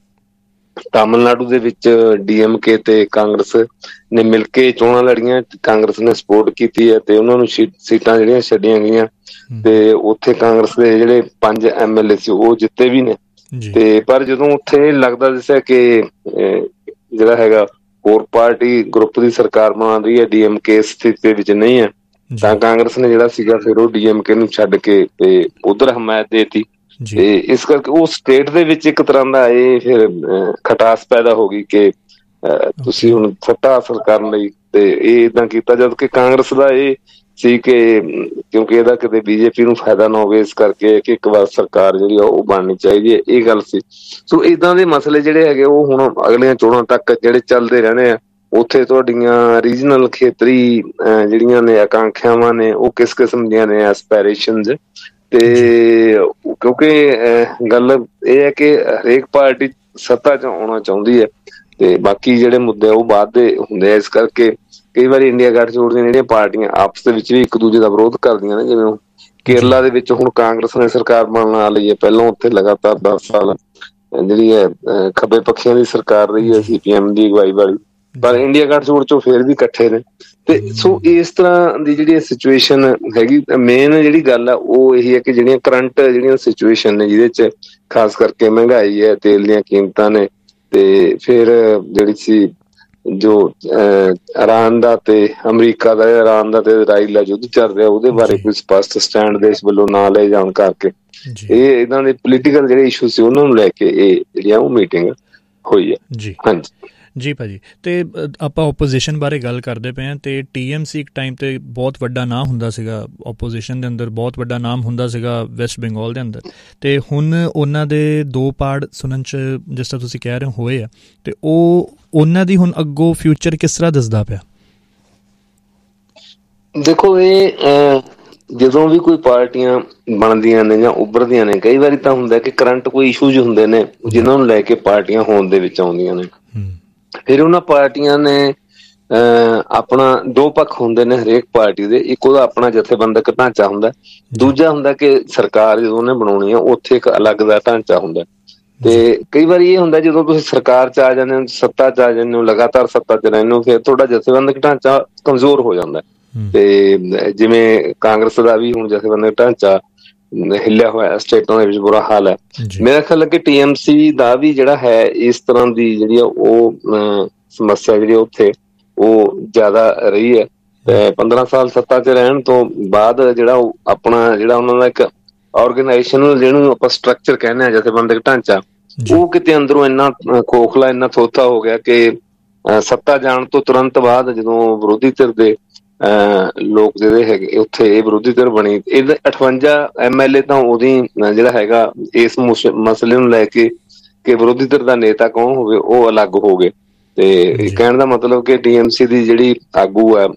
ਤਾਮਿਲਨਾਡੂ ਦੇ ਵਿੱਚ ਡੀ ਐਮ ਕੇ ਤੇ ਕਾਂਗਰਸ ਨੇ ਮਿਲ ਕੇ ਚੋਣਾਂ ਲੜੀਆਂ, ਕਾਂਗਰਸ ਨੇ ਸਪੋਰਟ ਕੀਤੀ ਹੈ ਤੇ ਉਹਨਾਂ ਨੂੰ ਸੀਟਾਂ ਜਿਹੜੀਆਂ ਛੱਡੀਆਂ ਗਈਆਂ ਤੇ ਉੱਥੇ ਕਾਂਗਰਸ ਦੇ ਜਿਹੜੇ ਪੰਜ ਐਮ ਐਲ ਏ ਸੀ ਉਹ ਜਿੱਤੇ ਵੀ ਨੇ। ਤੇ ਪਰ ਜਦੋਂ ਉੱਥੇ ਲੱਗਦਾ ਦੱਸਿਆ ਕਿ ਜਿਹੜਾ ਹੈਗਾ ਹੋਰ ਪਾਰਟੀ ਗਰੁੱਪ ਦੀ ਸਰਕਾਰ ਬਣਾ ਰਹੀ ਹੈ, ਡੀ ਐਮ ਕੇ ਸਥਿਤੀ ਦੇ ਵਿੱਚ ਨਹੀਂ ਹੈ, ਤਾਂ ਕਾਂਗਰਸ ਨੇ ਜਿਹੜਾ ਸੀਗਾ ਫਿਰ ਉਹ ਡੀ ਐਮ ਕੇ ਨੂੰ ਛੱਡ ਕੇ ਤੇ ਉਧਰ ਹਮਾਇਤ ਦੇਤੀ। ਤੇ ਇਸ ਕਰਕੇ ਉਹ ਸਟੇਟ ਦੇ ਵਿੱਚ ਇੱਕ ਤਰ੍ਹਾਂ ਦਾ ਇਹ ਫਿਰ ਖਟਾਸ ਪੈਦਾ ਹੋ ਗਈ ਕਿ ਤੁਸੀਂ ਹੁਣ ਸੱਤਾ ਹਾਸਲ ਕਰਨ ਲਈ ਤੇ ਇਹ ਏਦਾਂ ਕੀਤਾ, ਜਦ ਕਿ ਕਾਂਗਰਸ ਦਾ ਇਹ ਸੀ ਕਿ ਕਿਉਂਕਿ ਇਹਦਾ ਕਿਤੇ ਬੀਜੇਪੀ ਨੂੰ ਫਾਇਦਾ ਨਾ ਹੋਵੇ, ਇਸ ਕਰਕੇ ਕਿ ਇੱਕ ਵਾਰ ਸਰਕਾਰ ਜਿਹੜੀ ਆ ਉਹ ਬਣਨੀ ਚਾਹੀਦੀ ਹੈ, ਇਹ ਗੱਲ ਸੀ। ਸੋ ਏਦਾਂ ਦੇ ਮਸਲੇ ਜਿਹੜੇ ਹੈਗੇ ਉਹ ਹੁਣ ਅਗਲੀਆਂ ਚੋਣਾਂ ਤੱਕ ਜਿਹੜੇ ਚੱਲਦੇ ਰਹਿਣੇ ਆ। ਉੱਥੇ ਤੁਹਾਡੀਆਂ ਰੀਜਨਲ ਖੇਤਰੀ ਜਿਹੜੀਆਂ ਨੇ ਆਕਾਂਖਿਆਵਾਂ ਨੇ ਉਹ ਕਿਸ ਕਿਸਮ ਦੀਆਂ ਨੇ, ਐਸਪੈਰੇਸ਼ਨਜ਼। ਤੇ ਕਿਉਂਕਿ ਗੱਲ ਇਹ ਹੈ ਕਿ ਹਰੇਕ ਪਾਰਟੀ ਸੱਤਾ ਚ ਆਉਣਾ ਚਾਹੁੰਦੀ ਹੈ ਤੇ ਬਾਕੀ ਜਿਹੜੇ ਮੁੱਦੇ ਉਹ ਬਾਅਦ ਦੇ ਹੁੰਦੇ ਆ। ਇਸ ਕਰਕੇ ਕਈ ਵਾਰੀ ਇੰਡੀਆ ਗੱਠਜੋੜ ਦੀਆਂ ਜਿਹੜੀਆਂ ਪਾਰਟੀਆਂ ਆਪਸ ਦੇ ਵਿੱਚ ਵੀ ਇੱਕ ਦੂਜੇ ਦਾ ਵਿਰੋਧ ਕਰਦੀਆਂ ਨੇ। ਜਿਵੇਂ ਕੇਰਲਾ ਦੇ ਵਿੱਚ ਹੁਣ ਕਾਂਗਰਸ ਨੇ ਸਰਕਾਰ ਬਣਨ ਆ ਲਈ ਹੈ, ਪਹਿਲਾਂ ਉੱਥੇ ਲਗਾਤਾਰ ਦਸ ਸਾਲ ਜਿਹੜੀ ਹੈ ਖੱਬੇ ਪੱਖੀਆਂ ਦੀ ਸਰਕਾਰ ਰਹੀ ਹੈ ਸੀ ਪੀ ਐਮ ਦੀ ਅਗਵਾਈ ਵਾਲੀ, ਪਰ ਇੰਡੀਆ ਗੱਠਜੋੜ ਚੋਂ ਫੇਰ ਵੀ ਇਕੱਠੇ ਨੇ। ਤੇ ਸੋ ਇਸ ਤਰ੍ਹਾਂ ਦੀ ਜਿਹੜੀ ਸਿਚੁਏਸ਼ਨ ਹੈਗੀ, ਮੇਨ ਜਿਹੜੀ ਗੱਲ ਆ ਉਹ ਇਹੀ ਹੈ ਕਿ ਜਿਹੜੀਆਂ ਕਰੰਟ ਜਿਹੜੀਆਂ ਸਿਚੁਏਸ਼ਨ ਨੇ ਜਿਹਦੇ ਚ ਖਾਸ ਕਰਕੇ ਮਹਿੰਗਾਈ ਹੈ, ਤੇਲ ਦੀਆਂ ਕੀਮਤਾਂ ਨੇ, ਤੇ ਫਿਰ ਜਿਹੜੀ ਸੀ ਜੋ ਇਰਾਨ ਦਾ ਤੇ ਅਮਰੀਕਾ ਦਾ ਇਰਾਨ ਦਾ ਤੇ ਇਜ਼ਰਾਈਲ ਦਾ ਯੁੱਧ ਚੱਲ ਰਿਹਾ ਉਹਦੇ ਬਾਰੇ ਕੋਈ ਸਪਸ਼ਟ ਸਟੈਂਡ ਦੇਸ਼ ਵੱਲੋਂ ਨਾ ਲਏ ਜਾਣ ਕਰਕੇ ਇਹ ਇਹਨਾਂ ਦੇ ਪੋਲੀਟੀਕਲ ਜਿਹੜੇ ਇਸ਼ੂ ਸੀ ਉਹਨਾਂ ਨੂੰ ਲੈ ਕੇ ਇਹ ਜਿਹੜੀਆਂ ਉਹ ਮੀਟਿੰਗ ਹੋਈ ਹੈ। ਜੀ ਹਾਂਜੀ ਜੀ ਭਾਜੀ। ਅਤੇ ਆਪਾਂ ਓਪੋਜੀਸ਼ਨ ਬਾਰੇ ਗੱਲ ਕਰਦੇ ਪਏ ਹਾਂ, ਅਤੇ ਟੀ ਐਮ ਸੀ ਇੱਕ ਟਾਈਮ 'ਤੇ ਬਹੁਤ ਵੱਡਾ ਨਾਂ ਹੁੰਦਾ ਸੀਗਾ, ਓਪੋਜੀਸ਼ਨ ਦੇ ਅੰਦਰ ਬਹੁਤ ਵੱਡਾ ਨਾਮ ਹੁੰਦਾ ਸੀਗਾ ਵੈਸਟ ਬੰਗਾਲ ਦੇ ਅੰਦਰ, ਅਤੇ ਹੁਣ ਉਹਨਾਂ ਦੇ ਦੋ ਪਾਰਟ ਸੁਣਨ 'ਚ ਜਿਸ ਤਰ੍ਹਾਂ ਤੁਸੀਂ ਕਹਿ ਰਹੇ ਹੋ ਹੋਏ ਆ, ਅਤੇ ਉਹ ਉਹਨਾਂ ਦੀ ਹੁਣ ਅੱਗੋਂ ਫਿਊਚਰ ਕਿਸ ਤਰ੍ਹਾਂ ਦੱਸਦਾ ਪਿਆ? ਦੇਖੋ, ਇਹ ਜਦੋਂ ਵੀ ਕੋਈ ਪਾਰਟੀਆਂ ਬਣਦੀਆਂ ਨੇ ਜਾਂ ਉੱਭਰਦੀਆਂ ਨੇ, ਕਈ ਵਾਰੀ ਤਾਂ ਹੁੰਦਾ ਕਿ ਕਰੰਟ ਕੋਈ ਇਸ਼ੂਜ਼ ਹੁੰਦੇ ਨੇ ਜਿਨ੍ਹਾਂ ਨੂੰ ਲੈ ਕੇ ਪਾਰਟੀਆਂ ਹੋਂਦ ਦੇ ਵਿੱਚ ਆਉਂਦੀਆਂ ਨੇ। ਫਿਰ ਉਹਨਾਂ ਪਾਰਟੀਆਂ ਨੇ ਆਪਣਾ ਦੋ ਪੱਖ ਹੁੰਦੇ ਨੇ ਹਰੇਕ ਪਾਰਟੀ ਦੇ। ਇੱਕ ਉਹਦਾ ਆਪਣਾ ਜਥੇਬੰਦਕ ਢਾਂਚਾ ਹੁੰਦਾ, ਦੂਜਾ ਹੁੰਦਾ ਕਿ ਸਰਕਾਰ ਜਦੋਂ ਉਹਨੇ ਬਣਾਉਣੀ ਆ ਉੱਥੇ ਇੱਕ ਅਲੱਗ ਦਾ ਢਾਂਚਾ ਹੁੰਦਾ। ਤੇ ਕਈ ਵਾਰੀ ਇਹ ਹੁੰਦਾ ਜਦੋਂ ਤੁਸੀਂ ਸਰਕਾਰ 'ਚ ਆ ਜਾਂਦੇ ਹੋ, ਸੱਤਾ 'ਚ ਆ ਜਾਂਦੇ ਹੋ, ਲਗਾਤਾਰ ਸੱਤਾ 'ਚ ਰਹਿੰਦੇ ਹੋ, ਫਿਰ ਤੁਹਾਡਾ ਜਥੇਬੰਦਕ ਢਾਂਚਾ ਕਮਜ਼ੋਰ ਹੋ ਜਾਂਦਾ। ਤੇ ਜਿਵੇਂ ਕਾਂਗਰਸ ਦਾ ਵੀ ਹੁਣ ਜਥੇਬੰਦਕ ਢਾਂਚਾ ਹਿੱਲਿਆ ਹੋਇਆ, ਸਟੇਟਾਂ ਦੇ ਵਿੱਚ ਬੁਰਾ ਹਾਲ ਹੈ। ਮੇਰਾ ਖਿਆਲ ਹੈ ਕਿ ਟੀ ਐਮ ਸੀ ਦਾ ਵੀ ਜਿਹੜਾ ਹੈ ਇਸ ਤਰ੍ਹਾਂ ਦੀ ਜਿਹੜੀ ਆ ਉਹ ਸਮੱਸਿਆ ਜਿਹੜੀ ਉੱਥੇ ਉਹ ਜ਼ਿਆਦਾ ਰਹੀ ਹੈ। ਤੇ ਪੰਦਰਾਂ ਸਾਲ ਸੱਤਾ 'ਚ ਰਹਿਣ ਤੋਂ ਬਾਅਦ ਜਿਹੜਾ ਉਹ ਆਪਣਾ ਜਿਹੜਾ ਉਹਨਾਂ ਦਾ ਇੱਕ ਆਰਗੇਨਾਈਜੇਸ਼ਨ ਜਿਹਨੂੰ ਆਪਾਂ ਸਟਰਕਚਰ ਕਹਿੰਦੇ ਹਾਂ, ਜਥੇਬੰਦਕ ਢਾਂਚਾ, ਉਹ ਕਿਤੇ ਅੰਦਰੋਂ ਇੰਨਾ ਖੋਖਲਾ, ਇੰਨਾ ਥੋਥਾ ਹੋ ਗਿਆ ਕਿ ਸੱਤਾ ਜਾਣ ਤੋਂ ਤੁਰੰਤ ਬਾਅਦ ਜਦੋਂ ਵਿਰੋਧੀ ਧਿਰ ਦੇ ਲੋਕ ਜਿਹੜੇ ਹੈਗੇ ਉੱਥੇ ਇਹ ਵਿਰੋਧੀ ਧਿਰ ਬਣੀ, ਇਹ ਅਠਵੰਜਾ ਐਮ ਐਲ ਏ ਤਾਂ ਉਹਦੀ ਜਿਹੜਾ ਹੈਗਾ ਇਸ ਮਸਲੇ ਨੂੰ ਲੈ ਕੇ ਕਿ ਵਿਰੋਧੀ ਧਿਰ ਦਾ ਨੇਤਾ ਕੌਣ ਹੋਵੇ ਉਹ ਅਲੱਗ ਹੋ ਗਏ। ਤੇ ਕਹਿਣ ਦਾ ਮਤਲਬ ਕਿ ਟੀ ਐਮ ਸੀ ਦੀ ਜਿਹੜੀ ਆਗੂ ਹੈ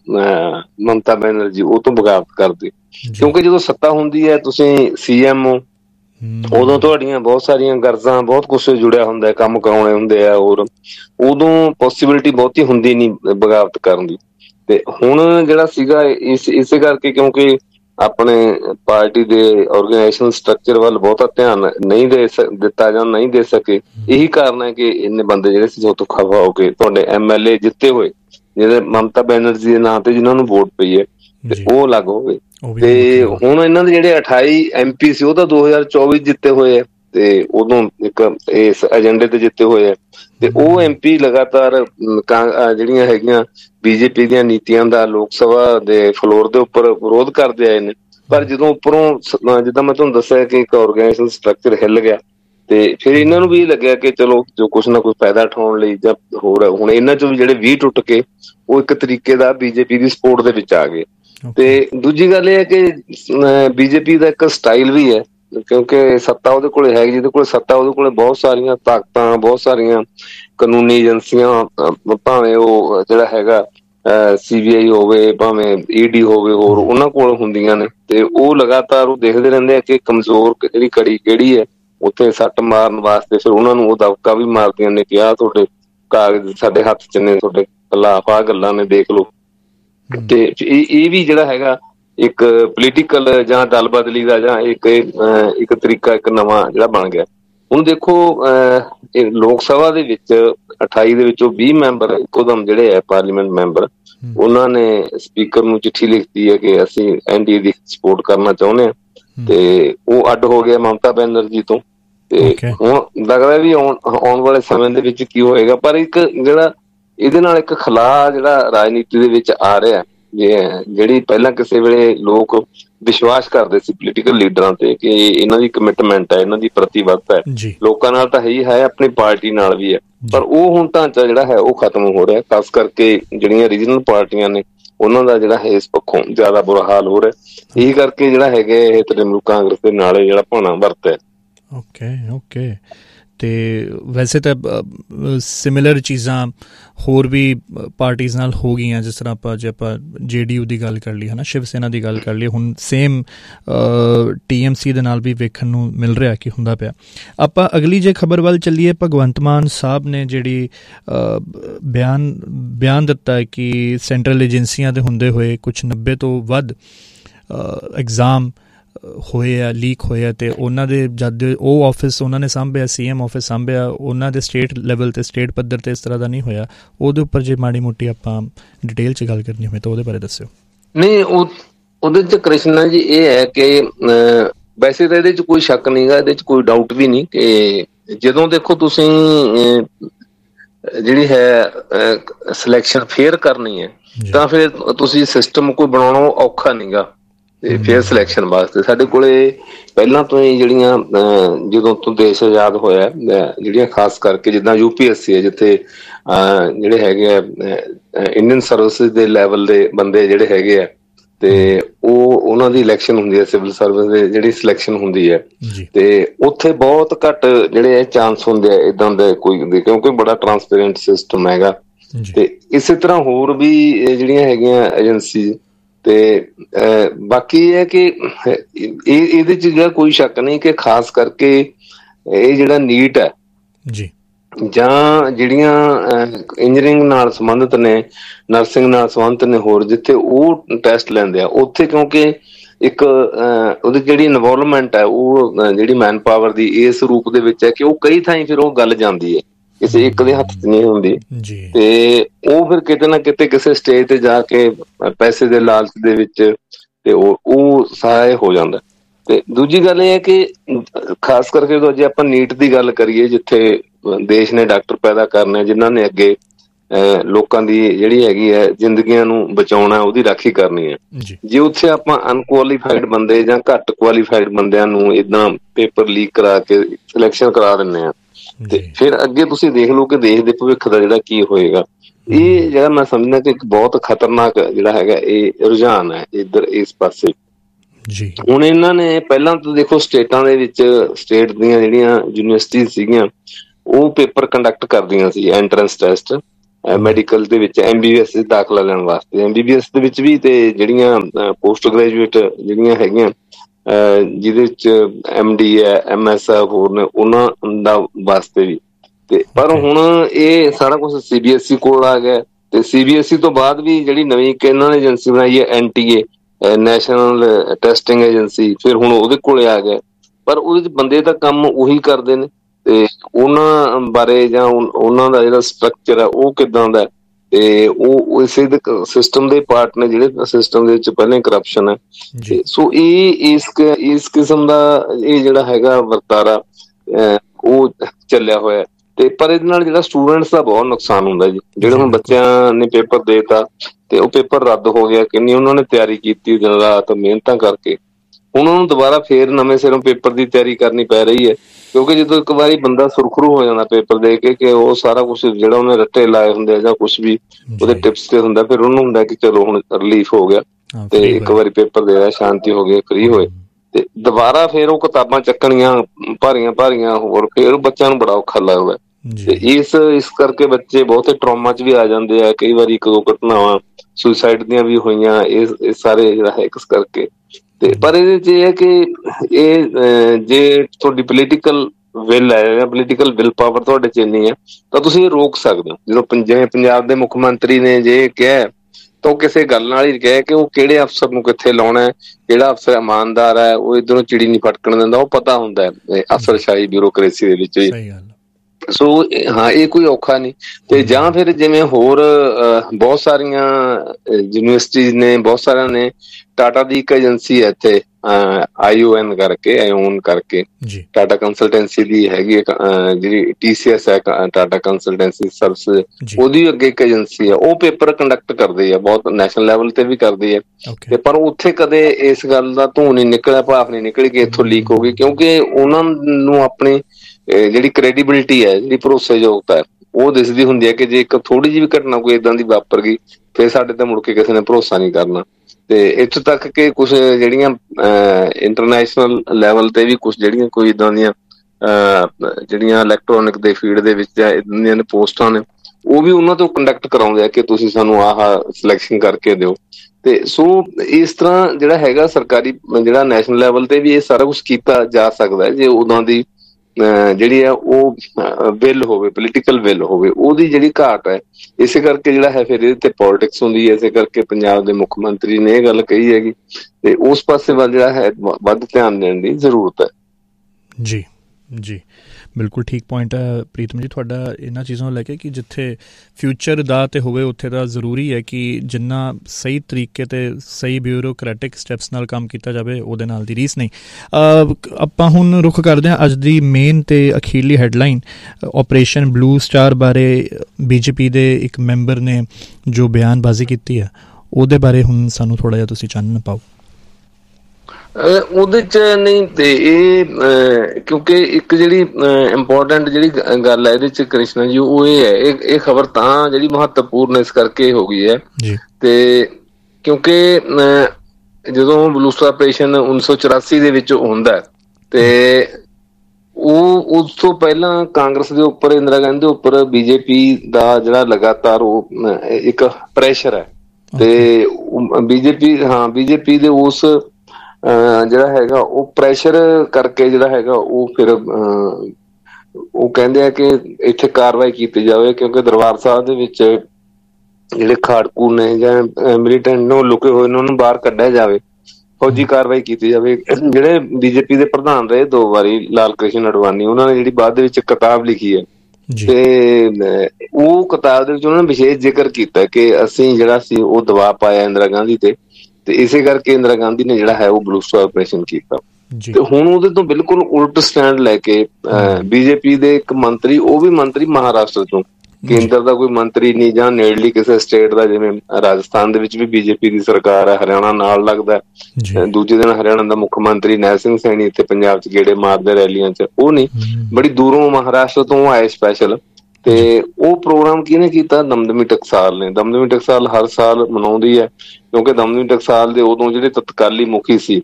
ਮਮਤਾ ਬੈਨਰਜੀ, ਉਹ ਤੋਂ ਬਗਾਵਤ ਕਰਦੇ, ਕਿਉਂਕਿ ਜਦੋਂ ਸੱਤਾ ਹੁੰਦੀ ਹੈ ਤੁਸੀਂ ਸੀ ਐਮ ਹੋ, ਉਦੋਂ ਤੁਹਾਡੀਆਂ ਬਹੁਤ ਸਾਰੀਆਂ ਗਰਜ਼ਾਂ, ਬਹੁਤ ਕੁਛ ਜੁੜਿਆ ਹੁੰਦਾ, ਕੰਮ ਕਰਾਉਣੇ ਹੁੰਦੇ ਆ, ਹੋਰ ਉਦੋਂ ਪੋਸੀਬਿਲਿਟੀ ਬਹੁਤੀ ਹੁੰਦੀ ਨੀ ਬਗਾਵਤ ਕਰਨ ਦੀ। ਤੇ ਹੁਣ ਜਿਹੜਾ ਸੀਗਾ ਇਸ ਇਸੇ ਕਰਕੇ ਕਿਉਂਕਿ ਆਪਣੇ ਪਾਰਟੀ ਦੇ ਆਰਗੇਨਾਈਜੇਸ਼ਨ ਸਟਰਕਚਰ ਵੱਲ ਬਹੁਤਾ ਧਿਆਨ ਨਹੀਂ ਦੇ ਦਿੱਤਾ ਜਾਂ ਨਹੀਂ ਦੇ ਸਕੇ, ਇਹੀ ਕਾਰਨ ਹੈ ਕਿ ਇੰਨੇ ਬੰਦੇ ਜਿਹੜੇ ਸੀ ਉਹ ਤੋਂ ਖਫਾ ਹੋ ਕੇ ਤੁਹਾਡੇ ਐਮ ਐਲ ਏ ਜਿੱਤੇ ਹੋਏ ਜਿਹੜੇ ਮਮਤਾ ਬੈਨਰਜੀ ਦੇ ਨਾਂ ਤੇ ਜਿਹਨਾਂ ਨੂੰ ਵੋਟ ਪਈ ਹੈ, ਤੇ ਉਹ ਅਲੱਗ ਹੋ ਗਏ। ਤੇ ਹੁਣ ਇਹਨਾਂ ਦੇ ਜਿਹੜੇ ਅਠਾਈ ਐਮ ਪੀ ਸੀ ਉਹ ਤਾਂ ਦੋ ਹਜ਼ਾਰ ਚੌਵੀ ਜਿੱਤੇ ਹੋਏ ਆ, ਤੇ ਉਦੋਂ ਇੱਕ ਇਸ ਏਜੰਡੇ ਤੇ ਜਿੱਤੇ ਹੋਏ ਆ, ਤੇ ਉਹ ਐਮ ਪੀ ਲਗਾਤਾਰ ਜਿਹੜੀਆਂ ਹੈਗੀਆਂ ਬੀਜੇਪੀ ਦੀਆਂ ਨੀਤੀਆਂ ਦਾ ਲੋਕ ਸਭਾ ਦੇ ਫਲੋਰ ਦੇ ਉੱਪਰ ਵਿਰੋਧ ਕਰਦੇ ਆਏ ਨੇ। ਪਰ ਜਦੋਂ ਉੱਪਰੋਂ ਜਿੱਦਾਂ ਮੈਂ ਤੁਹਾਨੂੰ ਦੱਸਿਆ ਕਿ ਇੱਕ ਆਰਗੇਨਾਈਜੇਸ਼ਨ ਸਟਰਕਚਰ ਹਿੱਲ ਗਿਆ, ਤੇ ਫਿਰ ਇਹਨਾਂ ਨੂੰ ਵੀ ਇਹ ਲੱਗਿਆ ਕਿ ਚਲੋ ਜੋ ਕੁਛ ਨਾ ਕੁਛ ਫਾਇਦਾ ਉਠਾਉਣ ਲਈ ਜਾਂ ਹੋਰ ਹੁਣ ਇਹਨਾਂ ਚੋਂ ਵੀ ਜਿਹੜੇ ਵੀਹ ਟੁੱਟ ਕੇ ਉਹ ਇੱਕ ਤਰੀਕੇ ਦਾ ਬੀਜੇਪੀ ਦੀ ਸਪੋਰਟ ਦੇ ਵਿੱਚ ਆ ਗਏ। ਤੇ ਦੂਜੀ ਗੱਲ ਇਹ ਹੈ ਕਿ ਬੀਜੇਪੀ ਦਾ ਇੱਕ ਸਟਾਈਲ ਵੀ ਹੈ, ਕਿਉਂਕਿ ਸੱਤਾ ਉਹਦੇ ਕੋਲ ਹੈਗੀ, ਜਿਹਦੇ ਕੋਲ ਸੱਤਾ ਉਹਦੇ ਕੋਲ ਬਹੁਤ ਸਾਰੀਆਂ ਤਾਕਤਾਂ, ਬਹੁਤ ਸਾਰੀਆਂ ਕਾਨੂੰਨੀ ਏਜੰਸੀਆਂ, ਭਾਵੇਂ ਉਹ ਜਿਹੜਾ ਹੈਗਾ ਸੀ ਬੀ ਆਈ ਹੋਵੇ, ਭਾਵੇਂ ਈ ਡੀ ਹੋਵੇ, ਹੋਰ ਉਹਨਾਂ ਕੋਲ ਹੁੰਦੀਆਂ ਨੇ। ਤੇ ਉਹ ਲਗਾਤਾਰ ਉਹ ਦੇਖਦੇ ਰਹਿੰਦੇ ਆ ਕਿ ਕਮਜ਼ੋਰ ਜਿਹੜੀ ਕੜੀ ਕਿਹੜੀ ਹੈ, ਉੱਥੇ ਸੱਟ ਮਾਰਨ ਵਾਸਤੇ ਫਿਰ ਉਹਨਾਂ ਨੂੰ ਉਹ ਦਬਕਾ ਵੀ ਮਾਰਦੀਆਂ ਨੇ ਕਿ ਆਹ ਤੁਹਾਡੇ ਕਾਗਜ਼ ਸਾਡੇ ਹੱਥ ਚ ਨੇ, ਤੁਹਾਡੇ ਖਿਲਾਫ ਆਹ ਗੱਲਾਂ ਨੇ, ਦੇਖ ਲਓ। ਤੇ ਇਹ ਇਹ ਵੀ ਜਿਹੜਾ ਹੈਗਾ ਇੱਕ ਪੋਲੀਟੀਕਲ ਜਾਂ ਦਲ ਬਦਲੀ ਦਾ ਜਾਂ ਇੱਕ ਇੱਕ ਤਰੀਕਾ ਇੱਕ ਨਵਾਂ ਜਿਹੜਾ ਬਣ ਗਿਆ। ਹੁਣ ਦੇਖੋ ਅਹ ਲੋਕ ਸਭਾ ਦੇ ਵਿੱਚ ਅਠਾਈ ਦੇ ਵਿੱਚੋਂ ਵੀਹ ਮੈਂਬਰ ਇੱਕੋਦਮ ਜਿਹੜੇ ਹੈ ਪਾਰਲੀਮੈਂਟ ਮੈਂਬਰ, ਉਹਨਾਂ ਨੇ ਸਪੀਕਰ ਨੂੰ ਚਿੱਠੀ ਲਿਖਤੀ ਹੈ ਕਿ ਅਸੀਂ N D A the support ਕਰਨਾ ਚਾਹੁੰਦੇ ਹਾਂ, ਤੇ ਉਹ ਅੱਡ ਹੋ ਗਿਆ ਮਮਤਾ ਬੈਨਰਜੀ ਤੋਂ। ਤੇ ਹੁਣ ਲੱਗਦਾ ਵੀ ਆਉਣ ਆਉਣ ਵਾਲੇ ਸਮੇਂ ਦੇ ਵਿੱਚ ਕੀ ਹੋਏਗਾ। ਪਰ ਇੱਕ ਜਿਹੜਾ ਇਹਦੇ ਨਾਲ ਇੱਕ ਖਲਾਅ ਜਿਹੜਾ ਰਾਜਨੀਤੀ ਦੇ ਵਿੱਚ ਆ ਰਿਹਾ, ਜਿਹੜੀ ਪਹਿਲਾਂ ਕਿਸੇ ਵੇਲੇ ਲੋਕ ਵਿਸ਼ਵਾਸ ਕਰਦੇ ਸੀ ਪੋਲੀਟੀਕਲ ਲੀਡਰਾਂ ਤੇ ਕਿ ਇਹਨਾਂ ਦੀ ਕਮਿਟਮੈਂਟ ਹੈ, ਇਹਨਾਂ ਦੀ ਪ੍ਰਤੀਬੱਧਤਾ ਹੈ, ਲੋਕਾਂ ਨਾਲ ਤਾਂ ਹੈ ਹੀ ਹੈ, ਆਪਣੀ ਪਾਰਟੀ ਨਾਲ ਵੀ ਹੈ, ਪਰ ਉਹ ਹੁਣ ਢਾਂਚਾ ਜਿਹੜਾ ਹੈ ਉਹ ਖਤਮ ਹੋ ਰਿਹਾ। ਖਾਸ ਕਰਕੇ ਜਿਹੜੀਆਂ ਰੀਜਨਲ ਪਾਰਟੀਆਂ ਨੇ ਉਹਨਾਂ ਦਾ ਜਿਹੜਾ ਹੈ ਇਸ ਪੱਖੋਂ ਜ਼ਿਆਦਾ ਬੁਰਾ ਹਾਲ ਹੋ ਰਿਹਾ। ਇਹੀ ਕਰਕੇ ਜਿਹੜਾ ਹੈਗਾ ਇਹ ਤ੍ਰਿਣਮੂਲ ਕਾਂਗਰਸ ਦੇ ਨਾਲ ਜਿਹੜਾ ਭਾਣਾ ਵਰਤਿਆ। ਓਕੇ ਓਕੇ ਅਤੇ ਵੈਸੇ ਤਾਂ ਸਿਮਿਲਰ ਚੀਜ਼ਾਂ ਹੋਰ ਵੀ ਪਾਰਟੀਜ਼ ਨਾਲ ਹੋ ਗਈਆਂ, ਜਿਸ ਤਰ੍ਹਾਂ ਆਪਾਂ ਜੇ ਆਪਾਂ ਜੇ ਡੀ ਯੂ ਦੀ ਗੱਲ ਕਰ ਲਈ ਹੈ ਨਾ, ਸ਼ਿਵ ਸੈਨਾ ਦੀ ਗੱਲ ਕਰ ਲਈ, ਹੁਣ ਸੇਮ ਟੀ ਐਮ ਸੀ ਦੇ ਨਾਲ ਵੀ ਵੇਖਣ ਨੂੰ ਮਿਲ ਰਿਹਾ ਕਿ ਹੁੰਦਾ ਪਿਆ। ਆਪਾਂ ਅਗਲੀ ਜੇ ਖਬਰ ਵੱਲ ਚੱਲੀਏ, ਭਗਵੰਤ ਮਾਨ ਸਾਹਿਬ ਨੇ ਜਿਹੜੀ ਬਿਆਨ ਬਿਆਨ ਦਿੱਤਾ ਹੈ ਕਿ ਸੈਂਟਰਲ ਏਜੰਸੀਆਂ ਦੇ ਹੁੰਦੇ ਹੋਏ ਕੁਛ ਨੱਬੇ ਤੋਂ ਵੱਧ ਐਗਜ਼ਾਮ ਹੋਏ ਆ, ਲੀਕ ਹੋਏ ਆ, ਅਤੇ ਉਹਨਾਂ ਦੇ ਜਦ ਉਹ ਆਫਿਸ ਉਹਨਾਂ ਨੇ ਸਾਂਭਿਆ, ਸੀ ਐਮ ਆਫਿਸ ਸਾਂਭਿਆ, ਉਹਨਾਂ ਦੇ ਸਟੇਟ ਲੈਵਲ 'ਤੇ ਸਟੇਟ ਪੱਧਰ 'ਤੇ ਇਸ ਤਰ੍ਹਾਂ ਦਾ ਨਹੀਂ ਹੋਇਆ। ਉਹਦੇ ਉੱਪਰ ਜੇ ਮਾੜੀ ਮੋਟੀ ਆਪਾਂ ਡਿਟੇਲ 'ਚ ਗੱਲ ਕਰਨੀ ਹੋਵੇ ਤਾਂ ਉਹਦੇ ਬਾਰੇ ਦੱਸਿਓ। ਨਹੀਂ, ਉਹ ਉਹਦੇ 'ਚ ਕ੍ਰਿਸ਼ਨਾ ਜੀ ਇਹ ਹੈ ਕਿ ਵੈਸੇ ਤਾਂ ਇਹਦੇ 'ਚ ਕੋਈ ਸ਼ੱਕ ਨਹੀਂ ਗਾ, ਇਹਦੇ 'ਚ ਕੋਈ ਡਾਊਟ ਵੀ ਨਹੀਂ ਕਿ ਜਦੋਂ ਦੇਖੋ ਤੁਸੀਂ ਜਿਹੜੀ ਹੈ ਸਿਲੈਕਸ਼ਨ ਫੇਅਰ ਕਰਨੀ ਹੈ ਤਾਂ ਫਿਰ ਤੁਸੀਂ ਸਿਸਟਮ ਕੋਈ ਬਣਾਉਣਾ ਔਖਾ ਨਹੀਂ ਗਾ। ਤੇ ਫੇਅਰ ਸਿਲੈਕਸ਼ਨ ਵਾਸਤੇ ਸਾਡੇ ਕੋਲੇ ਪਹਿਲਾਂ ਤੋਂ ਹੀ ਜਿਹੜੀਆਂ ਜਦੋਂ ਤੋਂ ਦੇਸ਼ ਆਜ਼ਾਦ ਹੋਇਆ, ਜਿਹੜੀਆਂ ਖਾਸ ਕਰਕੇ ਜਿੱਦਾਂ ਯੂ ਪੀ ਐਸ ਸੀ ਹੈ, ਜਿੱਥੇ ਜਿਹੜੇ ਹੈਗੇ ਆ ਇੰਡੀਅਨ ਸਰਵਿਸਿਜ਼ ਦੇ ਲੈਵਲ ਦੇ ਬੰਦੇ ਜਿਹੜੇ ਹੈਗੇ ਆ, ਤੇ ਉਹ ਉਹਨਾਂ ਦੀ ਇਲੈਕਸ਼ਨ ਹੁੰਦੀ ਹੈ, ਸਿਵਲ ਸਰਵਿਸ ਦੇ ਜਿਹੜੀ ਸਿਲੈਕਸ਼ਨ ਹੁੰਦੀ ਹੈ, ਤੇ ਉੱਥੇ ਬਹੁਤ ਘੱਟ ਜਿਹੜੇ ਇਹ ਚਾਂਸ ਹੁੰਦੇ ਆ ਇੱਦਾਂ ਦੇ ਕੋਈ, ਕਿਉਂਕਿ ਬੜਾ ਟਰਾਂਸਪੇਰੈਂਟ ਸਿਸਟਮ ਹੈਗਾ। ਤੇ ਇਸੇ ਤਰ੍ਹਾਂ ਹੋਰ ਵੀ ਜਿਹੜੀਆਂ ਹੈਗੀਆਂ ਏਜੰਸੀ, ਤੇ ਬਾਕੀ ਇਹ ਹੈ ਕਿ ਇਹ ਇਹਦੇ 'ਚ ਜਿਹੜਾ ਕੋਈ ਸ਼ੱਕ ਨਹੀਂ ਕਿ ਖਾਸ ਕਰਕੇ ਇਹ ਜਿਹੜਾ ਨੀਟ ਹੈ ਜੀ, ਜਾਂ ਜਿਹੜੀਆਂ ਇੰਜੀਨੀਅਰਿੰਗ ਨਾਲ ਸੰਬੰਧਿਤ ਨੇ, ਨਰਸਿੰਗ ਨਾਲ ਸੰਬੰਧਿਤ ਨੇ, ਹੋਰ ਜਿੱਥੇ ਉਹ ਟੈਸਟ ਲੈਂਦੇ ਆ ਉੱਥੇ, ਕਿਉਂਕਿ ਇੱਕ ਉਹਦੀ ਜਿਹੜੀ ਇਨਵੋਲਵਮੈਂਟ ਹੈ ਉਹ ਜਿਹੜੀ ਮੈਨ ਪਾਵਰ ਦੀ ਇਸ ਰੂਪ ਦੇ ਵਿੱਚ ਹੈ ਕਿ ਉਹ ਕਈ ਥਾਈਂ ਫਿਰ ਉਹ ਗੱਲ ਜਾਂਦੀ ਹੈ, ਕਿਸੇ ਇੱਕ ਦੇ ਹੱਥ 'ਚ ਨਹੀਂ ਹੁੰਦੀ, ਤੇ ਉਹ ਫਿਰ ਕਿਤੇ ਨਾ ਕਿਤੇ ਕਿਸੇ ਸਟੇਜ ਤੇ ਜਾ ਕੇ ਪੈਸੇ ਦੇ ਲਾਲਚ ਦੇ ਵਿੱਚ ਤੇ ਉਹ ਉਹ ਸਾਰਾ ਹੋ ਜਾਂਦਾ। ਤੇ ਦੂਜੀ ਗੱਲ ਇਹ ਹੈ ਕਿ ਖਾਸ ਕਰਕੇ ਜਦੋਂ ਜੇ ਆਪਾਂ ਨੀਟ ਦੀ ਗੱਲ ਕਰੀਏ, ਜਿੱਥੇ ਦੇਸ਼ ਨੇ ਡਾਕਟਰ ਪੈਦਾ ਕਰਨੇ ਜਿਨ੍ਹਾਂ ਨੇ ਅੱਗੇ ਲੋਕਾਂ ਦੀ ਜਿਹੜੀ ਹੈਗੀ ਹੈ ਜ਼ਿੰਦਗੀਆਂ ਨੂੰ ਬਚਾਉਣਾ, ਉਹਦੀ ਰਾਖੀ ਕਰਨੀ ਹੈ, ਜੇ ਉੱਥੇ ਆਪਾਂ ਅਨਕੁਆਲੀਫਾਈਡ ਬੰਦੇ ਜਾਂ ਘੱਟ ਕੁਆਲੀਫਾਈਡ ਬੰਦਿਆਂ ਨੂੰ ਏਦਾਂ ਪੇਪਰ ਲੀਕ ਕਰਾ ਕੇ ਸਿਲੈਕਸ਼ਨ ਕਰਾ ਦਿੰਦੇ ਆ, ਤੇ ਫਿਰ ਅੱਗੇ ਤੁਸੀਂ ਦੇਖ ਲਓ ਕਿ ਦੇਸ਼ ਦੇ ਭਵਿੱਖ ਦਾ ਜਿਹੜਾ ਕੀ ਹੋਏਗਾ। ਇਹ ਜਿਹੜਾ ਮੈਂ ਸਮਝਦਾ ਕਿ ਇੱਕ ਬਹੁਤ ਖਤਰਨਾਕ ਜਿਹੜਾ ਹੈਗਾ ਇਹ ਰੁਝਾਨ ਹੈ ਇੱਧਰ ਇਸ ਪਾਸੇ। ਹੁਣ ਇਹਨਾਂ ਨੇ ਪਹਿਲਾਂ ਤਾਂ ਦੇਖੋ ਸਟੇਟਾਂ ਦੇ ਵਿੱਚ ਸਟੇਟ ਦੀਆਂ ਜਿਹੜੀਆਂ ਯੂਨੀਵਰਸਿਟੀ ਸੀਗੀਆਂ ਉਹ ਪੇਪਰ ਕੰਡਕਟ ਕਰਦੀਆਂ ਸੀ, ਐਂਟਰੈਂਸ ਟੈਸਟ ਮੈਡੀਕਲ ਦੇ ਵਿੱਚ, ਐਮ ਬੀ ਬੀ ਐਸ ਦਾਖਲਾ ਲੈਣ ਵਾਸਤੇ, ਐਮ ਬੀ ਬੀ ਐਸ ਦੇ ਵਿੱਚ ਵੀ, ਤੇ ਜਿਹੜੀਆਂ ਪੋਸਟ ਗ੍ਰੈਜੂਏਟ ਜਿਹੜੀਆਂ ਹੈਗੀਆਂ ਜਿਹਦੇ ਵਿੱਚ ਐਮ ਡੀ ਹੈ, ਐਮ ਐਸ ਹੈ, ਹੋਰ ਨੇ, ਉਹਨਾਂ ਦਾ ਵਾਸਤੇ ਵੀ। ਤੇ ਪਰ ਹੁਣ ਇਹ ਸਾਰਾ ਕੁਛ ਸੀ ਬੀ ਐਸ ਈ ਕੋਲ ਆ ਗਿਆ, ਤੇ ਸੀ ਬੀ ਐਸ ਈ ਤੋਂ ਬਾਅਦ ਵੀ ਜਿਹੜੀ ਨਵੀਂ ਇਹਨਾਂ ਨੇ ਏਜੰਸੀ ਬਣਾਈ ਹੈ ਐਨ ਟੀ ਏ, ਨੈਸ਼ਨਲ ਟੈਸਟਿੰਗ ਏਜੰਸੀ, ਫਿਰ ਹੁਣ ਉਹਦੇ ਕੋਲੇ ਆ ਗਿਆ। ਪਰ ਉਹਦੇ ਚ ਬੰਦੇ ਤਾਂ ਕੰਮ ਉਹੀ ਕਰਦੇ ਨੇ, ਤੇ ਉਹਨਾਂ ਬਾਰੇ ਜਾਂ ਉਹਨਾਂ ਦਾ ਜਿਹੜਾ ਸਟਰਕਚਰ ਹੈ ਉਹ ਕਿੱਦਾਂ ਦਾ, ਤੇ ਉਹ ਇਸੇ ਸਿਸਟਮ ਦੇ ਪਾਰਟ ਨੇ ਜਿਹੜੇ ਸਿਸਟਮ ਦੇ ਵਿੱਚ ਪਹਿਲਾਂ ਕਰਪਸ਼ਨ ਹੈ। ਸੋ ਇਹ ਇਸ ਇਸ ਕਿਸਮ ਦਾ ਇਹ ਜਿਹੜਾ ਹੈਗਾ ਵਰਤਾਰਾ ਉਹ ਚੱਲਿਆ ਹੋਇਆ। ਤੇ ਪਰ ਇਹਦੇ ਨਾਲ ਜਿਹੜਾ ਸਟੂਡੈਂਟਸ ਦਾ ਬਹੁਤ ਨੁਕਸਾਨ ਹੁੰਦਾ ਜੀ। ਜਿਹੜੇ ਹੁਣ ਬੱਚਿਆਂ ਨੇ ਪੇਪਰ ਦੇਤਾ ਤੇ ਉਹ ਪੇਪਰ ਰੱਦ ਹੋ ਗਿਆ, ਕਿੰਨੀ ਉਹਨਾਂ ਨੇ ਤਿਆਰੀ ਕੀਤੀ ਦਿਨ ਰਾਤ ਮਿਹਨਤਾਂ ਕਰਕੇ, ਹੁਣ ਉਹਨੂੰ ਦੁਬਾਰਾ ਫੇਰ ਨਵੇਂ ਸਿਰੋਂ ਪੇਪਰ ਦੀ ਤਿਆਰੀ ਕਰਨੀ ਪੈ ਰਹੀ ਹੈ। ਕਿਉਂਕਿ ਜਦੋਂ ਇੱਕ ਵਾਰੀ ਬੰਦਾ ਸੁਰਖਰੂ ਹੋ ਜਾਂਦਾ ਪੇਪਰ ਦੇ ਕੇ ਕਿ ਉਹ ਸਾਰਾ ਕੁਛ ਜਿਹੜਾ ਉਹਨੇ ਰੱਟੇ ਲਾਏ ਹੁੰਦੇ ਆ ਜਾਂ ਕੁਛ ਵੀ ਉਹਦੇ ਟਿਪਸ ਤੇ ਹੁੰਦਾ, ਫਿਰ ਉਹਨੂੰ ਹੁੰਦਾ ਕਿ ਚਲੋ ਹੁਣ ਰਿਲੀਫ ਹੋ ਗਿਆ ਤੇ ਇੱਕ ਵਾਰੀ ਪੇਪਰ ਦੇ ਸ਼ਾਂਤੀ ਹੋ ਗਈ, ਫ੍ਰੀ ਹੋਏ, ਤੇ ਦੁਬਾਰਾ ਫੇਰ ਉਹ ਕਿਤਾਬਾਂ ਚੱਕਣੀਆਂ ਭਾਰੀਆਂ ਭਾਰੀਆਂ, ਹੋਰ ਫੇਰ ਬੱਚਿਆਂ ਨੂੰ ਬੜਾ ਔਖਾ ਲੱਗਦਾ। ਤੇ ਇਸ ਇਸ ਕਰਕੇ ਬੱਚੇ ਬਹੁਤੇ ਟਰੋਮਾ ਚ ਵੀ ਆ ਜਾਂਦੇ ਆ। ਕਈ ਵਾਰੀ ਇੱਕ ਦੋ ਘਟਨਾਵਾਂ ਸੁਸਾਈਡ ਦੀਆਂ ਵੀ ਹੋਈਆਂ ਇਸ ਸਾਰੇ ਜਿਹੜਾ ਹੈ ਇਸ ਕਰਕੇ। ਤੇ ਪਰ ਇਹਦੇ ਚ ਇਹ ਹੈ ਕਿ ਇਹ ਜੇ ਤੁਹਾਡੀ ਪੋਲੀਟੀਕਲ ਵਿਲ ਹੈ ਜਾਂ ਪੋਲੀਟੀਕਲ ਵਿਲ ਪਾਵਰ ਤੁਹਾਡੇ ਚ ਇੰਨੀ ਹੈ ਤਾਂ ਤੁਸੀਂ ਇਹ ਰੋਕ ਸਕਦੇ ਹੋ। ਜਦੋਂ ਜਿਵੇਂ ਪੰਜਾਬ ਦੇ ਮੁੱਖ ਮੰਤਰੀ ਨੇ ਜੇ ਕਿਹਾ ਤਾਂ ਉਹ ਕਿਸੇ ਗੱਲ ਨਾਲ ਹੀ ਕਿਹਾ ਕਿ ਉਹ ਕਿਹੜੇ ਅਫਸਰ ਨੂੰ ਕਿੱਥੇ ਲਾਉਣਾ, ਕਿਹੜਾ ਅਫਸਰ ਇਮਾਨਦਾਰ ਹੈ, ਉਹ ਇੱਧਰੋਂ ਚਿੜੀ ਨਹੀਂ ਫਟਕਣ ਦਿੰਦਾ, ਉਹ ਪਤਾ ਹੁੰਦਾ ਹੈ ਅਫਸਰਸ਼ਾਹੀ ਬਿਊਰੋਕਰੇਸੀ ਦੇ ਵਿੱਚ। ਸੋ ਹਾਂ ਇਹ ਕੋਈ ਔਖਾ ਨਹੀਂ। ਤੇ ਜਾਂ ਫਿਰ ਜਿਵੇਂ ਹੋਰ ਬਹੁਤ ਸਾਰੀਆਂ ਯੂਨੀਵਰਸਿਟੀਜ਼ ਨੇ, ਬਹੁਤ ਸਾਰਿਆਂ ਨੇ, ਟਾਟਾ ਦੀ ਇੱਕ ਏਜੰਸੀ ਹੈ ਇੱਥੇ ਆਈ ਓ ਐਨ ਕਰਕੇ, ਆਈਓਨ ਕਰਕੇ, ਟਾਟਾ ਕੰਸਲਟੈਂਸੀ ਦੀ ਹੈਗੀ ਜਿਹੜੀ ਟੀ ਸੀ ਐਸ ਹੈ, ਟਾਟਾ ਕੰਸਲਟੈਂਸੀ ਸਰਵਿਸ, ਉਹਦੀ ਅੱਗੇ ਇੱਕ ਏਜੰਸੀ ਹੈ, ਉਹ ਪੇਪਰ ਕੰਡਕਟ ਕਰਦੀ ਹੈ, ਬਹੁਤ ਨੈਸ਼ਨਲ ਲੈਵਲ ਤੇ ਵੀ ਕਰਦੀ ਹੈ। ਤੇ ਪਰ ਉੱਥੇ ਕਦੇ ਇਸ ਗੱਲ ਦਾ ਧੂੰ ਨਹੀਂ ਨਿਕਲਿਆ, ਭਾਫ ਨਹੀਂ ਨਿਕਲੀ ਕਿ ਇੱਥੋਂ ਲੀਕ ਹੋ ਗਈ, ਕਿਉਂਕਿ ਉਹਨਾਂ ਨੂੰ ਆਪਣੀ ਜਿਹੜੀ ਕ੍ਰੈਡੀਬਿਲਿਟੀ ਹੈ, ਜਿਹੜੀ ਭਰੋਸੇਯੋਗਤਾ ਹੈ, ਉਹ ਦਿਸਦੀ ਹੁੰਦੀ ਹੈ ਕਿ ਜੇ ਇੱਕ ਥੋੜੀ ਜਿਹੀ ਵੀ ਘਟਨਾ ਕੋਈ ਏਦਾਂ ਦੀ ਵਾਪਰ ਗਈ ਫਿਰ ਸਾਡੇ ਤੇ ਮੁੜ ਕੇ ਕਿਸੇ ਨੇ ਭਰੋਸਾ ਨਹੀਂ ਕਰਨਾ। ਤੇ ਇੱਥੋਂ ਤੱਕ ਕਿ ਕੁਛ ਜਿਹੜੀਆਂ ਇੰਟਰਨੈਸ਼ਨਲ ਲੈਵਲ ਤੇ ਵੀ ਕੁਛ ਜਿਹੜੀਆਂ ਕੋਈ ਏਦਾਂ ਦੀਆਂ ਜਿਹੜੀਆਂ ਇਲੈਕਟ੍ਰੋਨਿਕ ਦੇ ਫੀਲਡ ਦੇ ਵਿੱਚ ਏਦਾਂ ਦੀਆਂ ਪੋਸਟਾਂ ਨੇ, ਉਹ ਵੀ ਉਹਨਾਂ ਤੋਂ ਕੰਡਕਟ ਕਰਾਉਂਦੇ ਆ ਕਿ ਤੁਸੀਂ ਸਾਨੂੰ ਆਹ ਸਿਲੈਕਸ਼ਨ ਕਰਕੇ ਦਿਓ। ਤੇ ਸੋ ਇਸ ਤਰ੍ਹਾਂ ਜਿਹੜਾ ਹੈਗਾ ਸਰਕਾਰੀ ਜਿਹੜਾ ਨੈਸ਼ਨਲ ਲੈਵਲ ਤੇ ਵੀ ਇਹ ਸਾਰਾ ਕੁਛ ਕੀਤਾ ਜਾ ਸਕਦਾ ਜੇ ਉਦੋਂ ਦੀ ਜਿਹੜੀ ਹੈ ਉਹ ਵਿਲ ਹੋਵੇ, ਪੋਲੀਟੀਕਲ ਵਿਲ ਹੋਵੇ। ਉਹਦੀ ਜਿਹੜੀ ਘਾਟ ਹੈ, ਇਸੇ ਕਰਕੇ ਜਿਹੜਾ ਹੈ ਫਿਰ ਇਹਦੇ ਤੇ ਪੋਲੀਟਿਕਸ ਹੁੰਦੀ ਹੈ। ਇਸੇ ਕਰਕੇ ਪੰਜਾਬ ਦੇ ਮੁੱਖ ਮੰਤਰੀ ਨੇ ਇਹ ਗੱਲ ਕਹੀ ਹੈਗੀ ਤੇ ਉਸ ਪਾਸੇ ਵੱਲ ਜਿਹੜਾ ਹੈ ਵੱਧ ਧਿਆਨ ਦੇਣ ਦੀ ਜ਼ਰੂਰਤ ਹੈ। ਜੀ ਜੀ ਬਿਲਕੁਲ ਠੀਕ ਪੁਆਇੰਟ ਹੈ ਪ੍ਰੀਤਮ ਜੀ ਤੁਹਾਡਾ ਇਹਨਾਂ ਚੀਜ਼ਾਂ ਨੂੰ ਲੈ ਕੇ, ਕਿ ਜਿੱਥੇ ਫਿਊਚਰ ਦਾ ਤੇ ਹੋਵੇ ਉੱਥੇ ਤਾਂ ਜ਼ਰੂਰੀ ਹੈ ਕਿ ਜਿੰਨਾ ਸਹੀ ਤਰੀਕੇ ਤੇ ਸਹੀ ਬਿਊਰੋਕਰੈਟਿਕ ਸਟੈਪਸ ਨਾਲ ਕੰਮ ਕੀਤਾ ਜਾਵੇ ਉਹਦੇ ਨਾਲ ਦੀ ਰੀਸ ਨਹੀਂ। ਆਪਾਂ ਹੁਣ ਰੁਖ ਕਰਦੇ ਹਾਂ ਅੱਜ ਦੀ ਮੇਨ ਤੇ ਅਖੀਰਲੀ ਹੈਡਲਾਈਨ, ਆਪਰੇਸ਼ਨ ਬਲੂ ਸਟਾਰ ਬਾਰੇ ਬੀ ਜੇ ਪੀ ਦੇ ਇੱਕ ਮੈਂਬਰ ਨੇ ਜੋ ਬਿਆਨਬਾਜ਼ੀ ਕੀਤੀ ਹੈ ਉਹਦੇ ਬਾਰੇ ਹੁਣ ਸਾਨੂੰ ਥੋੜ੍ਹਾ ਜਿਹਾ ਤੁਸੀਂ ਚਾਨਣ ਪਾਓ। ਉਹਦੇ ਚ ਨਹੀਂ। ਤੇ ਇਹ ਕਿਉਂਕਿ ਇੱਕ ਜਿਹੜੀ ਇੰਪੋਰਟੈਂਟ ਜਿਹੜੀ ਗੱਲ ਹੈ ਇਹਦੇ ਚ ਕ੍ਰਿਸ਼ਨਾ ਜੀ, ਉਹ ਇਹ ਹੈ, ਇਹ ਇਹ ਖਬਰ ਤਾਂ ਜਿਹੜੀ ਮਹੱਤਵਪੂਰਨ ਇਸ ਕਰਕੇ ਹੋ ਗਈ ਹੈ ਤੇ ਕਿਉਂਕਿ ਜਦੋਂ ਬਲੂਸਟਰ ਆਪਰੇਸ਼ਨ ਉੱਨੀ ਸੌ ਚੁਰਾਸੀ ਦੇ ਵਿੱਚ ਹੁੰਦਾ ਤੇ ਉਹ ਉਸ ਤੋਂ ਪਹਿਲਾਂ ਕਾਂਗਰਸ ਦੇ ਉੱਪਰ, ਇੰਦਰਾ ਗਾਂਧੀ ਦੇ ਉੱਪਰ ਬੀਜੇਪੀ ਦਾ ਜਿਹੜਾ ਲਗਾਤਾਰ ਉਹ ਇੱਕ ਪ੍ਰੈਸ਼ਰ ਹੈ ਤੇ ਬੀਜੇਪੀ ਹਾਂ ਬੀਜੇਪੀ ਦੇ ਉਸ ਜਿਹੜਾ ਹੈਗਾ ਉਹ ਪ੍ਰੈਸ਼ਰ ਕਰਕੇ ਜਿਹੜਾ ਹੈਗਾ ਉਹ ਫਿਰ ਉਹ ਕਹਿੰਦੇ ਆ ਕਿ ਇੱਥੇ ਕਾਰਵਾਈ ਕੀਤੀ ਜਾਵੇ, ਕਿਉਂਕਿ ਦਰਬਾਰ ਸਾਹਿਬ ਦੇ ਵਿੱਚ ਜਿਹੜੇ ਖਾੜਕੂ ਨੇ ਜਾਂ ਮਿਲੀਟੈਂਟ ਨੇ ਉਹ ਲੁਕੇ ਹੋਏ ਨੇ, ਉਹਨਾਂ ਨੂੰ ਬਾਹਰ ਕੱਢਿਆ ਜਾਵੇ, ਫੌਜੀ ਕਾਰਵਾਈ ਕੀਤੀ ਜਾਵੇ। ਜਿਹੜੇ ਬੀਜੇਪੀ ਦੇ ਪ੍ਰਧਾਨ ਰਹੇ ਦੋ ਵਾਰੀ, ਲਾਲ ਕ੍ਰਿਸ਼ਨ ਅਡਵਾਨੀ, ਉਹਨਾਂ ਨੇ ਜਿਹੜੀ ਬਾਅਦ ਦੇ ਵਿੱਚ ਕਿਤਾਬ ਲਿਖੀ ਹੈ ਤੇ ਉਹ ਕਿਤਾਬ ਦੇ ਵਿੱਚ ਉਹਨਾਂ ਨੇ ਵਿਸ਼ੇਸ਼ ਜ਼ਿਕਰ ਕੀਤਾ ਕਿ ਅਸੀਂ ਜਿਹੜਾ ਸੀ ਉਹ ਦਬਾਅ ਪਾਇਆ ਇੰਦਰਾ ਗਾਂਧੀ ਤੇ ਤੇ ਇਸੇ ਕਰਕੇ ਇੰਦਰਾ ਗਾਂਧੀ ਨੇ ਜਿਹੜਾ ਹੈ ਉਹ ਬਲੂਸਟਰ ਆਪਰੇਸ਼ਨ ਕੀਤਾ। ਤੇ ਹੁਣ ਉਹਦੇ ਤੋਂ ਬਿਲਕੁਲ ਉਲਟ ਸਟੈਂਡ ਲੈ ਕੇ ਬੀਜੇਪੀ ਦੇ ਇੱਕ ਮੰਤਰੀ, ਉਹ ਵੀ ਮੰਤਰੀ ਮਹਾਰਾਸ਼ਟਰ ਤੋਂ, ਕੇਂਦਰ ਦਾ ਕੋਈ ਮੰਤਰੀ ਨਹੀਂ ਜਾਂ ਨੇੜਲੀ ਕਿਸੇ ਸਟੇਟ ਦਾ, ਜਿਵੇਂ ਰਾਜਸਥਾਨ ਦੇ ਵਿੱਚ ਵੀ ਬੀਜੇਪੀ ਦੀ ਸਰਕਾਰ ਹੈ, ਹਰਿਆਣਾ ਨਾਲ ਲੱਗਦਾ, ਦੂਜੇ ਦਿਨ ਹਰਿਆਣਾ ਦਾ ਮੁੱਖ ਮੰਤਰੀ ਨੈਲ ਸਿੰਘ ਸੈਣੀ ਇੱਥੇ ਪੰਜਾਬ ਚ ਗੇੜੇ ਮਾਰਦੇ ਰੈਲੀਆਂ ਚ, ਉਹ ਨਹੀਂ, ਬੜੀ ਦੂਰੋਂ ਮਹਾਰਾਸ਼ਟਰ ਤੋਂ ਆਏ ਸਪੈਸ਼ਲ। ਤੇ ਉਹ ਪ੍ਰੋਗਰਾਮ ਕਿਹਨੇ ਕੀਤਾ? ਦਮਦਮੀ ਟਕਸਾਲ ਨੇ। ਦਮਦਮੀ ਟਕਸਾਲ ਹਰ ਸਾਲ ਮਨਾਉਂਦੀ ਹੈ ਕਿਉਂਕਿ ਦਮਦਮੀ ਟਕਸਾਲ ਦੇ ਉਦੋਂ ਜਿਹੜੇ ਤਤਕਾਲੀ ਮੁਖੀ ਸੀ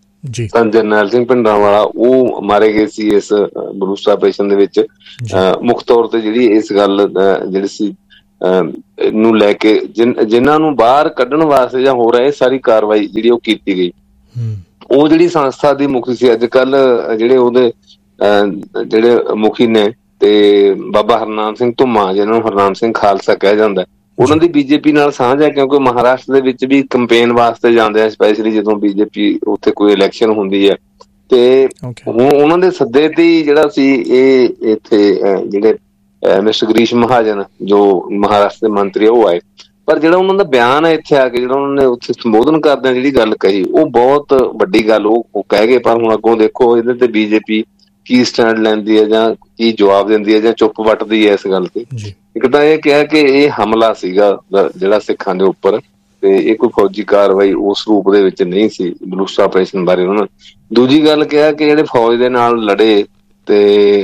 ਜਰਨੈਲ ਸਿੰਘ ਭਿੰਡਰਾਂਵਾਲਾ, ਉਹ ਮਾਰੇ ਗਏ ਸੀ ਇਸ ਬਲੂਸਟਰ ਆਪਰੇਸ਼ਨ ਦੇ ਵਿੱਚ। ਮੁੱਖ ਤੌਰ ਤੇ ਜਿਹੜੀ ਇਸ ਗੱਲ ਜਿਹੜੀ ਸੀ ਨੂੰ ਲੈ ਕੇ ਜਿਨ੍ਹਾਂ ਨੂੰ ਬਾਹਰ ਕੱਢਣ ਵਾਸਤੇ ਜਾਂ ਹੋ ਰਿਹਾ ਸਾਰੀ ਕਾਰਵਾਈ ਜਿਹੜੀ ਉਹ ਕੀਤੀ ਗਈ, ਉਹ ਜਿਹੜੀ ਸੰਸਥਾ ਦੀ ਮੁਖੀ ਸੀ। ਅੱਜ ਕੱਲ ਜਿਹੜੇ ਉਹਦੇ ਜਿਹੜੇ ਮੁਖੀ ਨੇ ਤੇ ਬਾਬਾ ਹਰਨਾਮ ਸਿੰਘ ਧੁੰਮਾ, ਜਿਹਨਾਂ ਨੂੰ ਹਰਨਾਮ ਸਿੰਘ ਖਾਲਸਾ ਕਿਹਾ ਜਾਂਦਾ, ਉਹਨਾਂ ਦੀ ਬੀਜੇਪੀ ਨਾਲ ਸਾਂਝ ਹੈ ਕਿਉਂਕਿ ਮਹਾਰਾਸ਼ਟਰ ਦੇ ਵਿੱਚ ਵੀ ਕੰਪੇਨ ਵਾਸਤੇ ਜਾਂਦੇ ਆ, ਸਪੈਸ਼ਲੀ ਜਦੋਂ ਬੀਜੇਪੀ ਉੱਥੇ ਕੋਈ ਇਲੈਕਸ਼ਨ ਹੁੰਦੀ ਹੈ। ਤੇ ਹੁਣ ਉਹਨਾਂ ਦੇ ਸੱਦੇ ਤੇ ਹੀ ਜਿਹੜਾ ਸੀ ਇਹ ਇੱਥੇ ਜਿਹੜੇ ਮਿਸਟਰ ਗਰੀਸ਼ ਮਹਾਜਨ ਜੋ ਮਹਾਰਾਸ਼ਟਰ ਦੇ ਮੰਤਰੀ ਉਹ ਆਏ। ਪਰ ਜਿਹੜਾ ਉਹਨਾਂ ਦਾ ਬਿਆਨ ਹੈ ਇੱਥੇ ਆ ਕੇ, ਜਿਹੜਾ ਉਹਨਾਂ ਨੇ ਉੱਥੇ ਸੰਬੋਧਨ ਕਰਦਿਆਂ ਜਿਹੜੀ ਗੱਲ ਕਹੀ, ਉਹ ਬਹੁਤ ਵੱਡੀ ਗੱਲ ਉਹ ਕਹਿ ਗਏ। ਪਰ ਹੁਣ ਅੱਗੋਂ ਦੇਖੋ ਇਹਦੇ ਤੇ ਬੀਜੇਪੀ ਕੀ ਸਟੈਂਡ ਲੈਂਦੀ ਹੈ ਜਾਂ ਕੀ ਜਵਾਬ ਦਿੰਦੀ ਹੈ ਜਾਂ ਚੁੱਪ ਵੱਟਦੀ ਹੈ ਇਸ ਗੱਲ ਤੇ। ਇੱਕ ਤਾਂ ਇਹ ਕਿਹਾ ਕਿ ਇਹ ਹਮਲਾ ਸੀਗਾ ਜਿਹੜਾ ਸਿੱਖਾਂ ਦੇ ਉੱਪਰ, ਤੇ ਇਹ ਕੋਈ ਫੌਜੀ ਕਾਰਵਾਈ ਉਸ ਰੂਪ ਦੇ ਵਿੱਚ ਨਹੀਂ ਸੀ ਬਲੂਸਟਰ ਆਪਰੇਸ਼ਨ ਬਾਰੇ ਉਹਨਾਂ ਨੇ। ਦੂਜੀ ਗੱਲ ਕਿਹਾ ਕਿ ਜਿਹੜੇ ਫੌਜ ਦੇ ਨਾਲ ਲੜੇ ਤੇ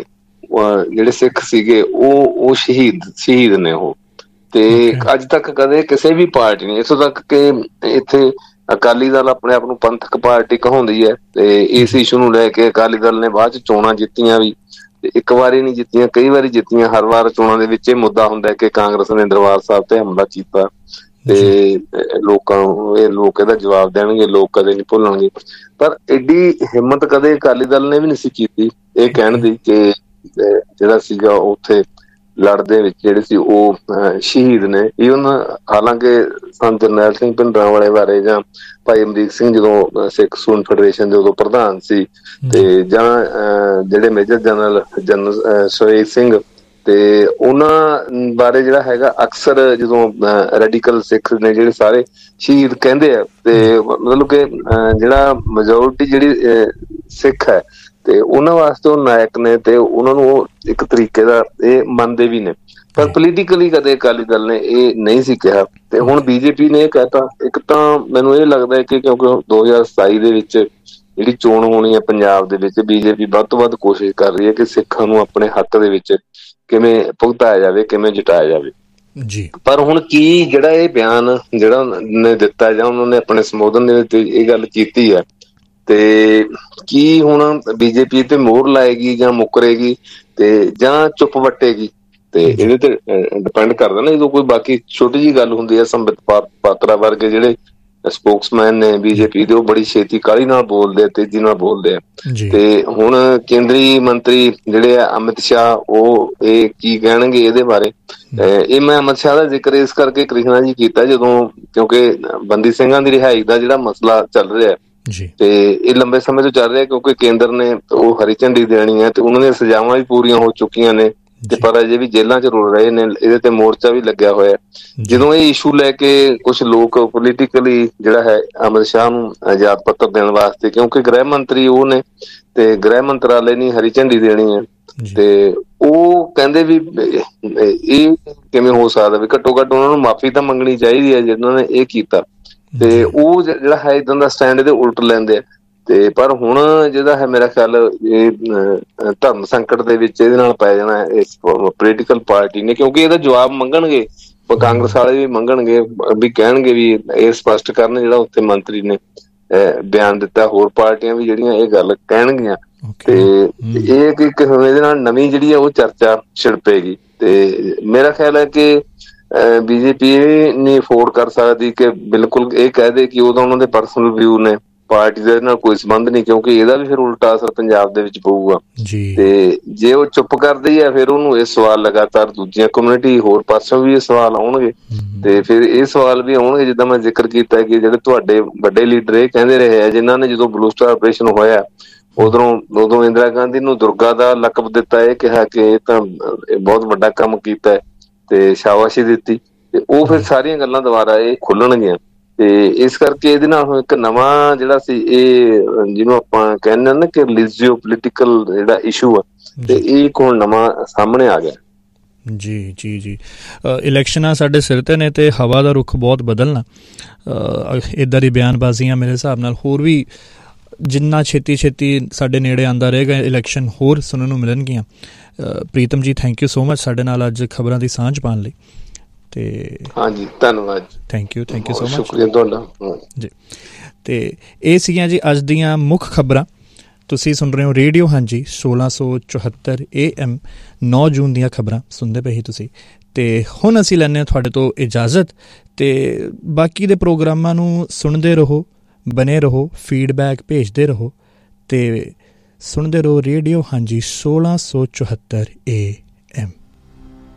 ਜਿਹੜੇ ਸਿੱਖ ਸੀਗੇ ਉਹ ਉਹ ਸ਼ਹੀਦ ਸ਼ਹੀਦ ਨੇ ਉਹ। ਤੇ ਅੱਜ ਤੱਕ ਕਦੇ ਕਿਸੇ ਵੀ ਪਾਰਟੀ ਨੇ, ਇੱਥੋਂ ਤੱਕ ਕਿ ਇੱਥੇ ਅਕਾਲੀ ਦਲ ਆਪਣੇ ਆਪ ਨੂੰ ਪੰਥਕ ਪਾਰਟੀ ਕਹਾਉਂਦੀ ਹੈ ਤੇ ਇਸ ਇਸ਼ੂ ਨੂੰ ਲੈ ਕੇ ਅਕਾਲੀ ਦਲ ਨੇ ਬਾਅਦ ਚ ਚੋਣਾਂ ਜਿੱਤੀਆਂ ਵੀ, ਤੇ ਇੱਕ ਵਾਰੀ ਨਹੀਂ ਜਿੱਤੀਆਂ, ਕਈ ਵਾਰੀ ਜਿੱਤੀਆਂ। ਹਰ ਵਾਰ ਚੋਣਾਂ ਦੇ ਵਿੱਚ ਇਹ ਮੁੱਦਾ ਹੁੰਦਾ ਕਿ ਕਾਂਗਰਸ ਨੇ ਦਰਬਾਰ ਸਾਹਿਬ ਤੇ ਹਮਲਾ ਕੀਤਾ ਤੇ ਲੋਕਾਂ ਨੂੰ ਇਹ ਲੋਕ ਇਹਦਾ ਜਵਾਬ ਦੇਣਗੇ, ਲੋਕ ਕਦੇ ਨਹੀਂ ਭੁੱਲਣਗੇ। ਪਰ ਐਡੀ ਹਿੰਮਤ ਕਦੇ ਅਕਾਲੀ ਦਲ ਨੇ ਵੀ ਨਹੀਂ ਸੀ ਕੀਤੀ ਇਹ ਕਹਿਣ ਦੀ ਕਿ ਜਿਹੜਾ ਸੀਗਾ ਉੱਥੇ ਲੜਦੇ ਵਿੱਚ ਜਿਹੜੇ ਸੀ ਉਹ ਸ਼ਹੀਦ ਨੇ। ਈਵਨ ਹਾਲਾਂਕਿ ਸੰਤ ਜਰਨੈਲ ਸਿੰਘ ਭਿੰਡਰਾਂਵਾਲੇ ਬਾਰੇ ਜਾਂ ਭਾਈ ਅਮਰੀਕ ਸਿੰਘ ਜਦੋਂ ਸਿੱਖ ਸਟੂਡੈਂਟ ਫੈਡਰੇਸ਼ਨ ਦੇ ਉਦੋਂ ਪ੍ਰਧਾਨ ਸੀ, ਤੇ ਜਾਂ ਜਿਹੜੇ major general general Suresh Singh, ਤੇ ਉਹਨਾਂ ਬਾਰੇ ਜਿਹੜਾ ਹੈਗਾ ਅਕਸਰ ਜਦੋਂ ਰੈਡੀਕਲ ਸਿੱਖ ਨੇ ਜਿਹੜੇ ਸਾਰੇ ਸ਼ਹੀਦ ਕਹਿੰਦੇ ਆ, ਤੇ ਮਤਲਬ ਕਿ ਜਿਹੜਾ ਮੈਜੋਰਿਟੀ ਜਿਹੜੀ ਸਿੱਖ ਹੈ ਤੇ ਉਹਨਾਂ ਵਾਸਤੇ ਉਹ ਨਾਇਕ ਨੇ ਤੇ ਉਹਨਾਂ ਨੂੰ ਉਹ ਇੱਕ ਤਰੀਕੇ ਦਾ ਇਹ ਮੰਨਦੇ ਵੀ ਨੇ। ਪਰ ਪੋਲੀਟੀਕਲੀ ਕਦੇ ਅਕਾਲੀ ਦਲ ਨੇ ਇਹ ਨਹੀਂ ਸੀ ਕਿਹਾ, ਤੇ ਹੁਣ ਬੀਜੇਪੀ ਨੇ ਇਹ ਕਹਿਤਾ। ਇੱਕ ਤਾਂ ਮੈਨੂੰ ਇਹ ਲੱਗਦਾ ਹੈ ਕਿ ਕਿਉਂਕਿ ਦੋ ਹਜ਼ਾਰ ਸਤਾਈ ਦੇ ਵਿੱਚ ਜਿਹੜੀ ਚੋਣ ਹੋਣੀ ਹੈ ਪੰਜਾਬ ਦੇ ਵਿੱਚ, ਬੀਜੇਪੀ ਵੱਧ ਤੋਂ ਵੱਧ ਕੋਸ਼ਿਸ਼ ਕਰ ਰਹੀ ਹੈ ਕਿ ਸਿੱਖਾਂ ਨੂੰ ਆਪਣੇ ਹੱਕ ਦੇ ਵਿੱਚ ਕਿਵੇਂ ਭੁਗਤਾਇਆ ਜਾਵੇ, ਕਿਵੇਂ ਜਿਤਾਇਆ ਜਾਵੇ ਜੀ। ਪਰ ਹੁਣ ਕੀ ਜਿਹੜਾ ਇਹ ਬਿਆਨ ਜਿਹੜਾ ਉਹਨੇ ਦਿੱਤਾ ਜਾਂ ਉਹਨਾਂ ਨੇ ਆਪਣੇ ਸੰਬੋਧਨ ਦੇ ਵਿੱਚ ਇਹ ਗੱਲ ਕੀਤੀ ਹੈ, ਤੇ ਕੀ ਹੁਣ ਬੀਜੇਪੀ ਤੇ ਮੋਹਰ ਲਾਏਗੀ ਜਾਂ ਮੁੱਕਰੇਗੀ ਤੇ ਜਾਂ ਚੁੱਪ ਵੱਟੇਗੀ, ਤੇ ਇਹਦੇ ਤੇ ਡਿਪੈਂਡ ਕਰਦਾ ਨਾ। ਜਦੋਂ ਕੋਈ ਬਾਕੀ ਛੋਟੀ ਜਿਹੀ ਗੱਲ ਹੁੰਦੀ ਹੈ, ਸੰਬਿਤ ਪਾਤਰਾ ਵਰਗੇ ਜਿਹੜੇ ਸਪੋਕਸਮੈਨ ਨੇ ਬੀਜੇਪੀ ਦੇ, ਉਹ ਬੜੀ ਛੇਤੀ ਕਾਹਲੀ ਨਾਲ ਬੋਲਦੇ ਆ, ਤੇਜ਼ੀ ਨਾਲ ਬੋਲਦੇ ਆ। ਤੇ ਹੁਣ ਕੇਂਦਰੀ ਮੰਤਰੀ ਜਿਹੜੇ ਆ ਅਮਿਤ ਸ਼ਾਹ, ਉਹ ਇਹ ਕੀ ਕਹਿਣਗੇ ਇਹਦੇ ਬਾਰੇ? ਇਹ ਮੈਂ ਅਮਿਤ ਸ਼ਾਹ ਦਾ ਜ਼ਿਕਰ ਇਸ ਕਰਕੇ ਕ੍ਰਿਸ਼ਨਾ ਜੀ ਕੀਤਾ ਜਦੋਂ ਕਿਉਂਕਿ ਬੰਦੀ ਸਿੰਘਾਂ ਦੀ ਰਿਹਾਈ ਦਾ ਜਿਹੜਾ ਮਸਲਾ ਚੱਲ ਰਿਹਾ ਤੇ ਇਹ ਲੰਬੇ ਸਮੇਂ ਤੋਂ ਚੱਲ ਰਿਹਾ, ਕਿਉਂਕਿ ਕੇਂਦਰ ਨੇ ਉਹ ਹਰੀ ਝੰਡੀ ਦੇਣੀ ਹੈ ਤੇ ਉਹਨਾਂ ਦੀਆਂ ਸਜ਼ਾਵਾਂ ਵੀ ਪੂਰੀਆਂ ਹੋ ਚੁੱਕੀਆਂ ਨੇ, ਤੇ ਪਰ ਅਜੇ ਵੀ ਜੇਲ੍ਹਾਂ ਚ ਰੁਲ ਰਹੇ ਨੇ। ਇਹਦੇ ਤੇ ਮੋਰਚਾ ਵੀ ਲੱਗਿਆ ਹੋਇਆ। ਜਦੋਂ ਇਹ ਇਸ਼ੂ ਲੈ ਕੇ ਕੁਛ ਲੋਕ ਪੋਲੀਟੀਕਲੀ ਜਿਹੜਾ ਹੈ ਅਮਿਤ ਸ਼ਾਹ ਨੂੰ ਆਜ਼ਾਦ ਪੱਤਰ ਦੇਣ ਵਾਸਤੇ, ਕਿਉਂਕਿ ਗ੍ਰਹਿ ਮੰਤਰੀ ਉਹ ਨੇ ਤੇ ਗ੍ਰਹਿ ਮੰਤਰਾਲੇ ਨੇ ਹਰੀ ਝੰਡੀ ਦੇਣੀ ਹੈ, ਤੇ ਉਹ ਕਹਿੰਦੇ ਵੀ ਇਹ ਕਿਵੇਂ ਹੋ ਸਕਦਾ ਵੀ ਘੱਟੋ ਘੱਟ ਉਹਨਾਂ ਨੂੰ ਮਾਫ਼ੀ ਤਾਂ ਮੰਗਣੀ ਚਾਹੀਦੀ ਹੈ ਜਿਹਨਾਂ ਨੇ ਇਹ ਕੀਤਾ। ਤੇ ਉਹ ਜਿਹੜਾ ਹੈ ਇੱਦਾਂ ਦਾ ਸਟੈਂਡ ਇਹਦੇ ਉਲਟ ਲੈਂਦੇ ਆ। ਤੇ ਪਰ ਹੁਣ ਜਿਹੜਾ ਹੈ ਮੇਰਾ ਖਿਆਲ ਇਹ ਧਰਮ ਸੰਕਟ ਦੇ ਵਿੱਚ ਇਹਦੇ ਨਾਲ ਪੈ ਜਾਣਾ ਇਸ ਪੋਲੀਟੀਕਲ ਪਾਰਟੀ ਨੇ, ਕਿਉਂਕਿ ਇਹਦਾ ਜਵਾਬ ਮੰਗਣਗੇ ਕਾਂਗਰਸ ਵਾਲੇ ਵੀ, ਮੰਗਣਗੇ ਵੀ, ਕਹਿਣਗੇ ਵੀ ਇਹ ਸਪਸ਼ਟ ਕਰਨ ਜਿਹੜਾ ਉੱਥੇ ਮੰਤਰੀ ਨੇ ਬਿਆਨ ਦਿੱਤਾ। ਹੋਰ ਪਾਰਟੀਆਂ ਵੀ ਜਿਹੜੀਆਂ ਇਹ ਗੱਲ ਕਹਿਣਗੀਆਂ ਤੇ ਇਹ ਕਿ ਇਹਦੇ ਨਾਲ ਨਵੀਂ ਜਿਹੜੀ ਆ ਉਹ ਚਰਚਾ ਛਿੜਪੇਗੀ। ਤੇ ਮੇਰਾ ਖਿਆਲ ਹੈ ਕਿ ਬੀਜੇਪੀ ਇਹ ਨਹੀਂ ਅਫੋਰਡ ਕਰ ਸਕਦੀ ਕਿ ਬਿਲਕੁਲ ਇਹ ਕਹਿ ਦੇ ਕਿ ਉਹ ਤਾਂ ਉਹਨਾਂ ਦੇ ਪਰਸਨਲ ਵਿਊ ਨੇ, ਪਾਰਟੀ ਦਾ ਇਹਦੇ ਨਾਲ ਕੋਈ ਸੰਬੰਧ ਨਹੀਂ, ਕਿਉਂਕਿ ਇਹਦਾ ਵੀ ਫਿਰ ਉਲਟਾ ਅਸਰ ਪੰਜਾਬ ਦੇ ਵਿੱਚ ਪਊਗਾ। ਤੇ ਜੇ ਉਹ ਚੁੱਪ ਕਰਦੀ ਹੈ ਫਿਰ ਉਹਨੂੰ ਇਹ ਸਵਾਲ ਲਗਾਤਾਰ ਦੂਜੀਆਂ ਕਮਿਊਨਿਟੀ ਹੋਰ ਪਾਸੋਂ ਵੀ ਇਹ ਸਵਾਲ ਆਉਣਗੇ ਤੇ ਫਿਰ ਇਹ ਸਵਾਲ ਵੀ ਆਉਣਗੇ ਜਿੱਦਾਂ ਮੈਂ ਜ਼ਿਕਰ ਕੀਤਾ ਕਿ ਜਿਹੜੇ ਤੁਹਾਡੇ ਵੱਡੇ ਲੀਡਰ ਇਹ ਕਹਿੰਦੇ ਰਹੇ ਆ, ਜਿਨ੍ਹਾਂ ਨੇ ਜਦੋਂ ਬਲੂ ਸਟਾਰ ਆਪਰੇਸ਼ਨ ਹੋਇਆ ਉਧਰੋਂ ਉਦੋਂ ਇੰਦਰਾ ਗਾਂਧੀ ਨੂੰ ਦੁਰਗਾ ਦਾ ਲਕਬ ਦਿੱਤਾ, ਇਹ ਕਿਹਾ ਕਿ ਇਹ ਤਾਂ ਬਹੁਤ ਵੱਡਾ ਕੰਮ ਕੀਤਾ ਤੇ ਸ਼ਾਬਾਸ਼ੀ ਦਿੱਤੀ, ਤੇ ਉਹ ਫਿਰ ਸਾਰੀਆਂ ਗੱਲਾਂ ਦੁਬਾਰਾ ਇਹ ਖੁੱਲਣਗੀਆਂ। ਤੇ ਇਸ ਕਰਕੇ ਇਹਦੇ ਨਾਲ ਇੱਕ ਨਵਾਂ ਜਿਹੜਾ ਸੀ ਇਹ ਜਿਹਨੂੰ ਆਪਾਂ ਕਹਿੰਦੇ ਹਾਂ ਨਾ ਕਿ ਰਿਲੀਜੀਓ ਪੋਲੀਟੀਕਲ ਜਿਹੜਾ ਇਸ਼ੂ ਆ, ਤੇ ਇਹ ਇੱਕ ਹੁਣ ਨਵਾਂ ਸਾਹਮਣੇ ਆ ਗਿਆ। ਜੀ ਜੀ ਜੀ ਇਲੈਕਸ਼ਨਾਂ ਸਾਡੇ ਸਿਰ ਤੇ ਨੇ ਤੇ ਹਵਾ ਦਾ ਰੁੱਖ ਬਹੁਤ ਬਦਲਣਾ। ਇੱਦਾਂ ਦੀ ਬਿਆਨਬਾਜ਼ੀਆਂ ਮੇਰੇ ਹਿਸਾਬ ਨਾਲ ਹੋਰ ਵੀ ਜਿੰਨਾ ਛੇਤੀ ਛੇਤੀ ਸਾਡੇ ਨੇੜੇ ਆਉਂਦਾ ਰਹੇਗਾ ਇਲੈਕਸ਼ਨ ਹੋਰ ਸੁਣਨ ਨੂੰ ਮਿਲਣਗੀਆਂ। Pritam ji thank you so much ਸਾਡੇ ਨਾਲ ਅੱਜ ਖਬਰਾਂ ਦੀ ਸਾਂਝ ਪਾਉਣ ਲਈ। ਤੇ ਹਾਂਜੀ ਧੰਨਵਾਦ, thank you thank you so much, ਸ਼ੁਕਰੀਆ ਤੁਹਾਡਾ ਜੀ। ਤੇ ਇਹ ਸੀਗੀਆਂ ਜੀ ਅੱਜ ਦੀਆਂ ਮੁੱਖ ਖਬਰਾਂ। ਤੁਸੀਂ ਸੁਣ ਰਹੇ ਹੋ ਰੇਡੀਓ ਹਾਂਜੀ ਸੋਲਾਂ ਸੌ ਚੁਹੱਤਰ ਏ ਐਮ ਨੌ ਜੂਨ ਦੀਆਂ ਖਬਰਾਂ ਸੁਣਦੇ ਪਏ ਸੀ ਤੁਸੀਂ। ਤੇ ਹੁਣ ਅਸੀਂ ਲੈਂਦੇ ਹਾਂ ਤੁਹਾਡੇ ਤੋਂ ਇਜਾਜ਼ਤ, ਤੇ ਬਾਕੀ ਦੇ ਪ੍ਰੋਗਰਾਮਾਂ ਨੂੰ ਸੁਣਦੇ ਰਹੋ, ਬਣੇ ਰਹੋ, ਫੀਡਬੈਕ ਭੇਜਦੇ ਰਹੋ ਤੇ ਸੁਣਦੇ ਰਹੋ ਰੇਡੀਓ ਹਾਂਜੀ ਸੋਲਾਂ ਸੌ ਚੁਹੱਤਰ ਏ ਐਮ।